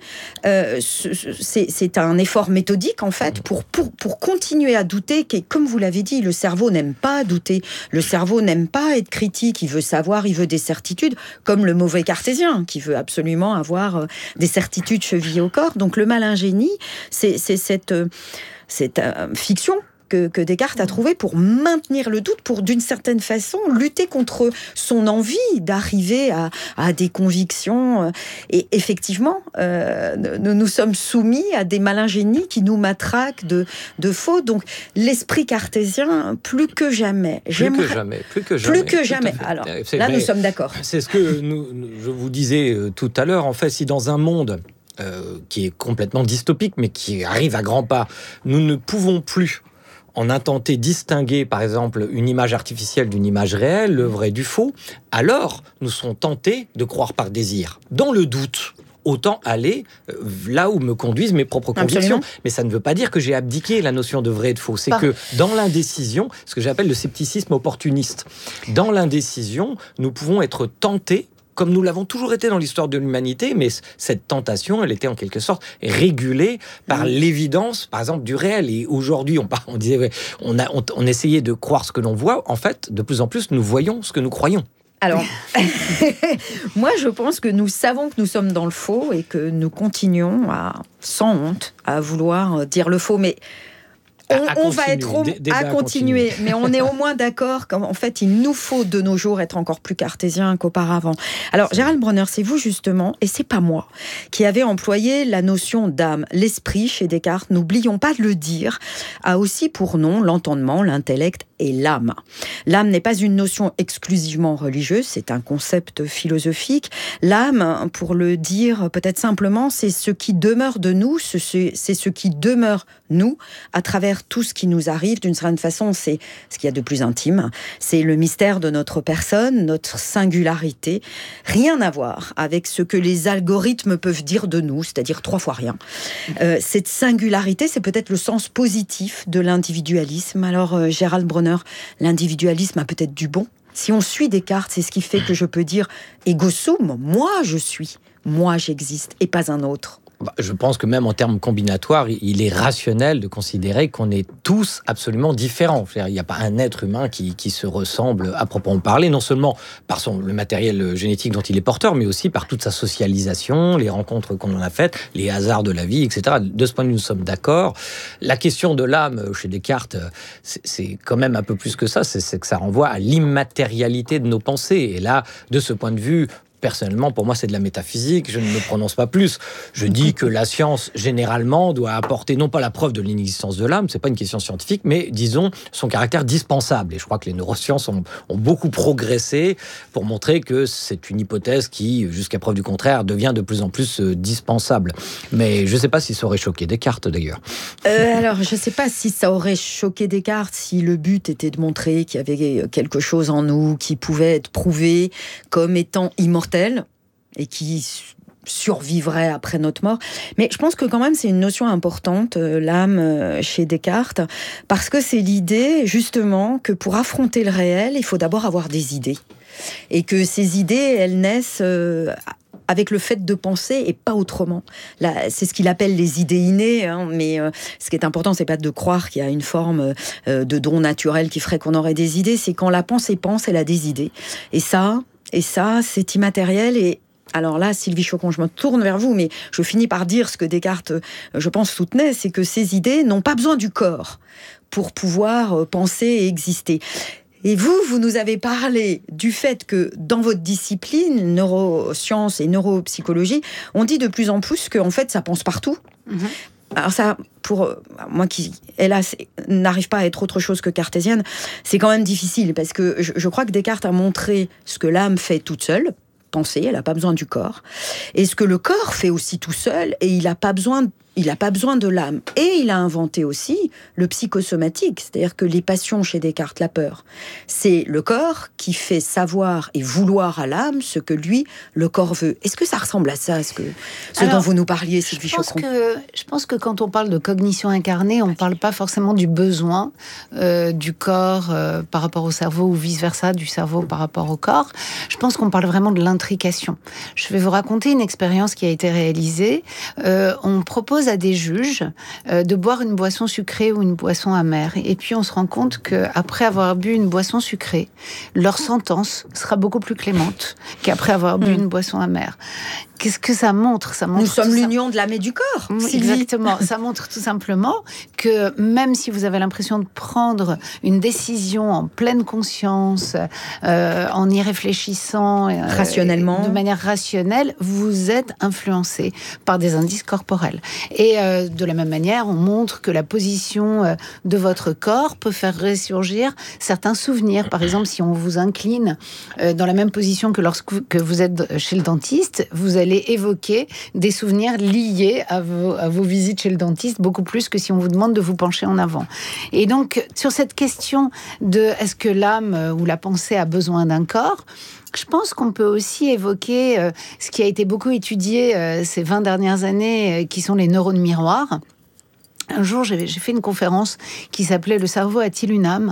un effort méthodique, en fait, pour continuer à douter, comme vous l'avez dit, le cerveau n'aime pas douter, le cerveau n'aime pas être critique, il veut savoir, il veut des certitudes, comme le mauvais cartésien, qui veut absolument avoir des certitudes chevillées au corps. Donc, le malingénie, c'est cette fiction que Descartes a trouvé pour maintenir le doute, pour d'une certaine façon lutter contre son envie d'arriver à des convictions. Et effectivement, nous sommes soumis à des malingénies qui nous matraquent de faux. Donc l'esprit cartésien, plus que jamais. Plus que jamais. Alors là, nous sommes d'accord. C'est ce que je vous disais tout à l'heure. En fait, si dans un monde qui est complètement dystopique, mais qui arrive à grands pas, nous ne pouvons plus en intenter distinguer, par exemple, une image artificielle d'une image réelle, le vrai du faux, alors nous serons tentés de croire par désir. Dans le doute, autant aller là où me conduisent mes propres convictions. Absolument. Mais ça ne veut pas dire que j'ai abdiqué la notion de vrai et de faux. C'est que dans l'indécision, ce que j'appelle le scepticisme opportuniste, dans l'indécision, nous pouvons être tentés, comme nous l'avons toujours été dans l'histoire de l'humanité, mais cette tentation, elle était en quelque sorte régulée par l'évidence, par exemple, du réel. Et aujourd'hui, on disait, on essayait de croire ce que l'on voit. En fait, de plus en plus, nous voyons ce que nous croyons. Alors, moi, je pense que nous savons que nous sommes dans le faux et que nous continuons, sans honte, à vouloir dire le faux. Mais on va être à continuer, mais on est au moins d'accord qu'en fait, il nous faut de nos jours être encore plus cartésien qu'auparavant. Alors, Gérald Bronner, c'est vous justement, et c'est pas moi, qui avez employé la notion d'âme. L'esprit, chez Descartes, n'oublions pas de le dire, a aussi pour nom l'entendement, l'intellect et l'âme. L'âme n'est pas une notion exclusivement religieuse, c'est un concept philosophique. L'âme, pour le dire peut-être simplement, c'est ce qui demeure de nous, c'est ce qui demeure nous, à travers tout ce qui nous arrive. D'une certaine façon, c'est ce qu'il y a de plus intime. C'est le mystère de notre personne, notre singularité. Rien à voir avec ce que les algorithmes peuvent dire de nous, c'est-à-dire 3 fois rien. Cette singularité, c'est peut-être le sens positif de l'individualisme. Alors, Gérald Bronner, l'individualisme a peut-être du bon. Si on suit Descartes, c'est ce qui fait que je peux dire ego sum, moi je suis, moi j'existe, et pas un autre. Je pense que même en termes combinatoires, il est rationnel de considérer qu'on est tous absolument différents. Il n'y a pas un être humain qui se ressemble à proprement parler, non seulement par le matériel génétique dont il est porteur, mais aussi par toute sa socialisation, les rencontres qu'on en a faites, les hasards de la vie, etc. De ce point de vue, nous sommes d'accord. La question de l'âme, chez Descartes, c'est quand même un peu plus que ça. C'est que ça renvoie à l'immatérialité de nos pensées. Et là, de ce point de vue, personnellement, pour moi, c'est de la métaphysique. Je ne me prononce pas plus. Je dis que la science, généralement, doit apporter non pas la preuve de l'inexistence de l'âme, c'est pas une question scientifique, mais disons son caractère dispensable. Et je crois que les neurosciences ont beaucoup progressé pour montrer que c'est une hypothèse qui, jusqu'à preuve du contraire, devient de plus en plus dispensable. Mais je ne sais pas si ça aurait choqué Descartes, d'ailleurs. Alors, je ne sais pas si ça aurait choqué Descartes si le but était de montrer qu'il y avait quelque chose en nous qui pouvait être prouvé comme étant immortel et qui survivrait après notre mort. Mais je pense que quand même c'est une notion importante, l'âme chez Descartes, parce que c'est l'idée justement que pour affronter le réel, il faut d'abord avoir des idées. Et que ces idées, elles naissent avec le fait de penser et pas autrement. Là, c'est ce qu'il appelle les idées innées, mais ce qui est important, c'est pas de croire qu'il y a une forme de don naturel qui ferait qu'on aurait des idées, c'est quand la pensée pense, elle a des idées. Et ça, c'est immatériel. Et alors là, Sylvie Chocon, je me tourne vers vous, mais je finis par dire ce que Descartes, je pense, soutenait, c'est que ces idées n'ont pas besoin du corps pour pouvoir penser et exister. Et vous nous avez parlé du fait que dans votre discipline, neurosciences et neuropsychologie, on dit de plus en plus qu'en fait, ça pense partout. Alors ça, pour moi qui, hélas, n'arrive pas à être autre chose que cartésienne, c'est quand même difficile, parce que je crois que Descartes a montré ce que l'âme fait toute seule, penser, elle n'a pas besoin du corps, et ce que le corps fait aussi tout seul, et il n'a pas besoin de l'âme. Et il a inventé aussi le psychosomatique, c'est-à-dire que les passions chez Descartes, la peur, c'est le corps qui fait savoir et vouloir à l'âme ce que lui, le corps veut. Est-ce que ça ressemble à ça, dont vous nous parliez, Sylvie Choqueron ? Je pense que quand on parle de cognition incarnée, on ne parle pas forcément du besoin du corps par rapport au cerveau, ou vice-versa, du cerveau par rapport au corps. Je pense qu'on parle vraiment de l'intrication. Je vais vous raconter une expérience qui a été réalisée. On propose à des juges de boire une boisson sucrée ou une boisson amère. Et puis on se rend compte qu'après avoir bu une boisson sucrée, leur sentence sera beaucoup plus clémente qu'après avoir bu une boisson amère. Qu'est-ce que ça montre ? Nous sommes l'union de l'âme et du corps. Exactement. Ça montre tout simplement que même si vous avez l'impression de prendre une décision en pleine conscience, en y réfléchissant rationnellement, de manière rationnelle, vous êtes influencé par des indices corporels. Et de la même manière, on montre que la position de votre corps peut faire ressurgir certains souvenirs. Par exemple, si on vous incline dans la même position que lorsque vous êtes chez le dentiste, vous allez évoquer des souvenirs liés à vos visites chez le dentiste, beaucoup plus que si on vous demande de vous pencher en avant. Et donc, sur cette question de est-ce que l'âme ou la pensée a besoin d'un corps, je pense qu'on peut aussi évoquer ce qui a été beaucoup étudié ces 20 dernières années, qui sont les neurones miroirs. Un jour, j'ai fait une conférence qui s'appelait « Le cerveau a-t-il une âme ?»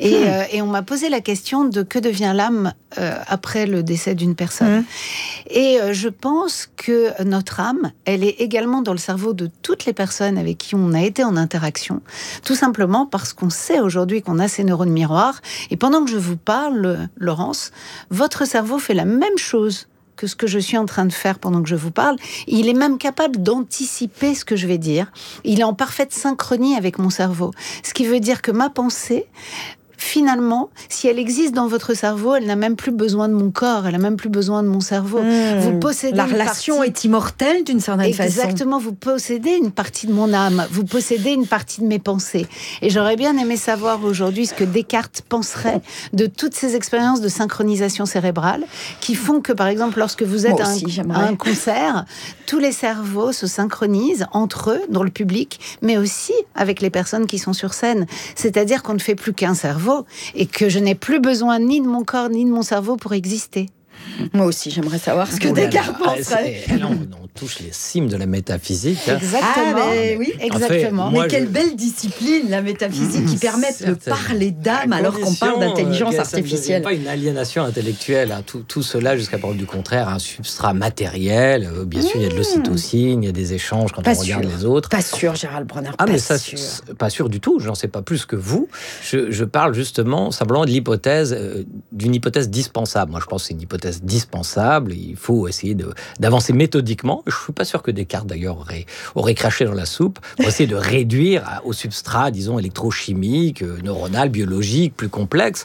et on m'a posé la question de que devient l'âme après le décès d'une personne. Et je pense que notre âme, elle est également dans le cerveau de toutes les personnes avec qui on a été en interaction, tout simplement parce qu'on sait aujourd'hui qu'on a ces neurones miroirs. Et pendant que je vous parle, Laurence, votre cerveau fait la même chose que ce que je suis en train de faire pendant que je vous parle. Il est même capable d'anticiper ce que je vais dire. Il est en parfaite synchronie avec mon cerveau. Ce qui veut dire que ma pensée, finalement, si elle existe dans votre cerveau, elle n'a même plus besoin de mon corps, elle n'a même plus besoin de mon cerveau. Vous possédez la relation est immortelle d'une certaine façon. Exactement, vous possédez une partie de mon âme, vous possédez une partie de mes pensées. Et j'aurais bien aimé savoir aujourd'hui ce que Descartes penserait de toutes ces expériences de synchronisation cérébrale qui font que, par exemple, lorsque vous êtes à un concert, tous les cerveaux se synchronisent entre eux, dans le public, mais aussi avec les personnes qui sont sur scène. C'est-à-dire qu'on ne fait plus qu'un cerveau, et que je n'ai plus besoin ni de mon corps ni de mon cerveau pour exister. Moi aussi, j'aimerais savoir ce que Descartes penserait. Là, on touche les cimes de la métaphysique. Exactement. Oui, exactement. En fait, quelle belle discipline, la métaphysique, qui permet de parler d'âme alors qu'on parle d'intelligence artificielle. Ça ne devient pas une aliénation intellectuelle. Tout cela, jusqu'à preuve du contraire, un substrat matériel. Bien sûr, il y a de l'ocytocine, il y a des échanges quand on regarde les autres. Pas sûr, Gérald Bronner. Mais ça, pas sûr du tout. J'en sais pas plus que vous. Je parle justement simplement de l'hypothèse, d'une hypothèse dispensable. Moi, je pense que c'est une hypothèse dispensable. Il faut essayer d'avancer méthodiquement. Je ne suis pas sûr que Descartes, d'ailleurs, aurait craché dans la soupe pour essayer de réduire au substrat, disons, électrochimique, neuronal, biologique, plus complexe.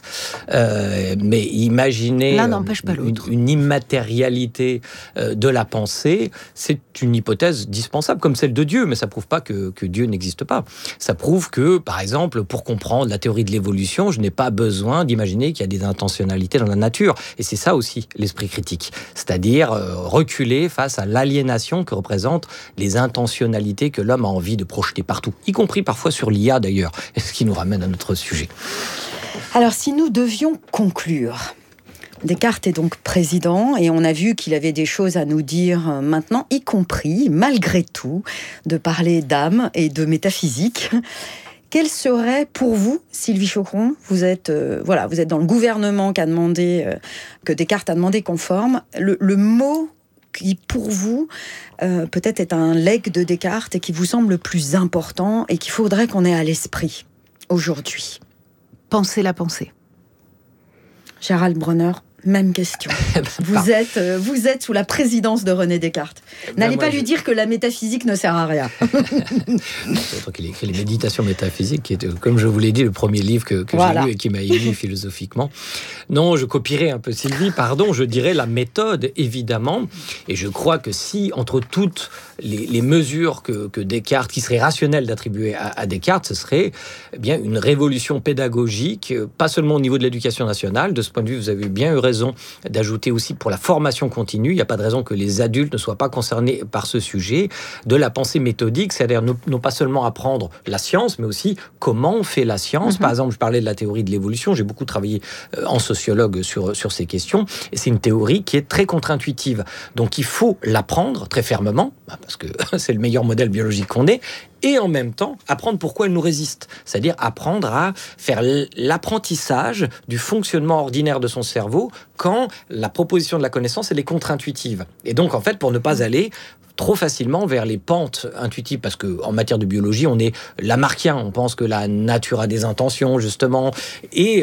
Mais imaginez l'un n'empêche pas l'autre. Une immatérialité de la pensée, c'est une hypothèse dispensable, comme celle de Dieu. Mais ça ne prouve pas que Dieu n'existe pas. Ça prouve que, par exemple, pour comprendre la théorie de l'évolution, je n'ai pas besoin d'imaginer qu'il y a des intentionnalités dans la nature. Et c'est ça aussi l'esprit critique, c'est-à-dire reculer face à l'aliénation que représentent les intentionnalités que l'homme a envie de projeter partout, y compris parfois sur l'IA d'ailleurs, et ce qui nous ramène à notre sujet. Alors si nous devions conclure, Descartes est donc président et on a vu qu'il avait des choses à nous dire maintenant, y compris, malgré tout, de parler d'âme et de métaphysique. Quel serait pour vous, Sylvie Choqueron, vous êtes dans le gouvernement que Descartes a demandé qu'on forme, le mot qui, pour vous, peut-être est un legs de Descartes et qui vous semble le plus important et qu'il faudrait qu'on ait à l'esprit aujourd'hui? Penser la pensée. Gérald Bronner. Même question. Vous êtes sous la présidence de René Descartes. N'allez pas lui dire que la métaphysique ne sert à rien. Peut-être qu'il écrit les Méditations métaphysiques, qui est, comme je vous l'ai dit, le premier livre que j'ai lu et qui m'a ému philosophiquement. Non, je copierai un peu Sylvie, pardon, je dirais la méthode, évidemment. Et je crois que si, entre toutes les mesures que Descartes, qui seraient rationnelles d'attribuer à Descartes, ce serait bien une révolution pédagogique, pas seulement au niveau de l'éducation nationale. De ce point de vue, vous avez bien eu raison d'ajouter aussi pour la formation continue. Il n'y a pas de raison que les adultes ne soient pas concernés par ce sujet. De la pensée méthodique, c'est-à-dire non pas seulement apprendre la science, mais aussi comment on fait la science. Par exemple, je parlais de la théorie de l'évolution. J'ai beaucoup travaillé en sociologue sur ces questions. Et c'est une théorie qui est très contre-intuitive. Donc il faut l'apprendre très fermement, parce que c'est le meilleur modèle biologique qu'on ait, et en même temps apprendre pourquoi elle nous résiste. C'est-à-dire apprendre à faire l'apprentissage du fonctionnement ordinaire de son cerveau quand la proposition de la connaissance elle est contre-intuitive. Et donc en fait, pour ne pas aller trop facilement vers les pentes intuitives, parce qu'en matière de biologie, on est lamarckien, on pense que la nature a des intentions, justement, et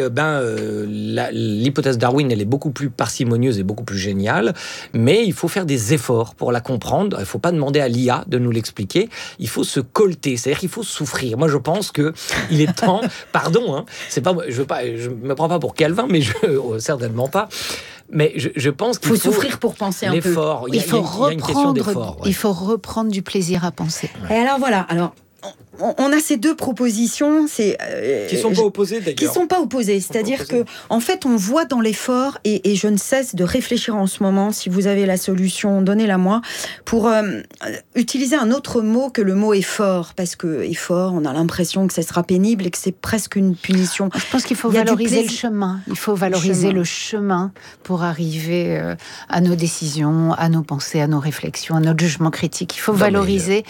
l'hypothèse Darwin, elle est beaucoup plus parcimonieuse et beaucoup plus géniale, mais il faut faire des efforts pour la comprendre, il ne faut pas demander à l'IA de nous l'expliquer, il faut se colter, c'est-à-dire qu'il faut souffrir. Moi, je pense qu'il est temps, pardon, c'est pas, je me prends pas pour Calvin, mais certainement pas, mais je pense qu'il faut souffrir pour penser un peu. L'effort, il y a une question d'effort. Il faut reprendre du plaisir à penser. Et alors voilà, on a ces deux propositions, qui sont pas opposées d'ailleurs. Qui sont pas opposées, c'est-à-dire que en fait on voit dans l'effort et je ne cesse de réfléchir en ce moment. Si vous avez la solution, donnez-la moi pour utiliser un autre mot que le mot effort, parce que effort, on a l'impression que ça sera pénible et que c'est presque une punition. Je pense qu'il faut valoriser le chemin. Il faut valoriser le chemin pour arriver à nos décisions, à nos pensées, à nos réflexions, à notre jugement critique. Il faut valoriser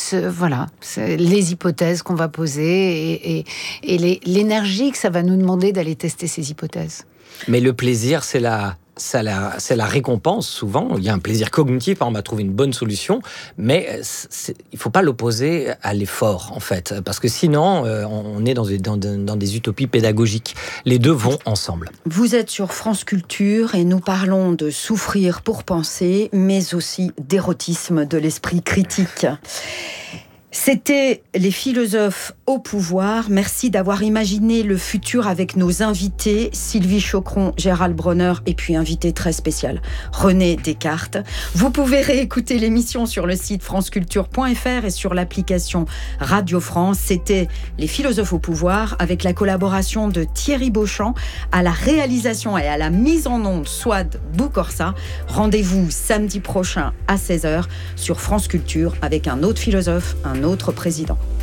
les hypothèses qu'on va poser et l'énergie que ça va nous demander d'aller tester ces hypothèses. Mais le plaisir, c'est la récompense, souvent. Il y a un plaisir cognitif, on va trouver une bonne solution, mais il ne faut pas l'opposer à l'effort, en fait, parce que sinon, on est dans des utopies pédagogiques. Les deux vont ensemble. Vous êtes sur France Culture et nous parlons de souffrir pour penser, mais aussi d'érotisme de l'esprit critique. C'était les philosophes au pouvoir. Merci d'avoir imaginé le futur avec nos invités, Sylvie Chocron, Gérald Bronner et puis invité très spécial, René Descartes. Vous pouvez réécouter l'émission sur le site franceculture.fr et sur l'application Radio France. C'était les philosophes au pouvoir avec la collaboration de Thierry Beauchamp à la réalisation et à la mise en onde Souad Boukorsa. Rendez-vous samedi prochain à 16h sur France Culture avec un autre philosophe, un autre président.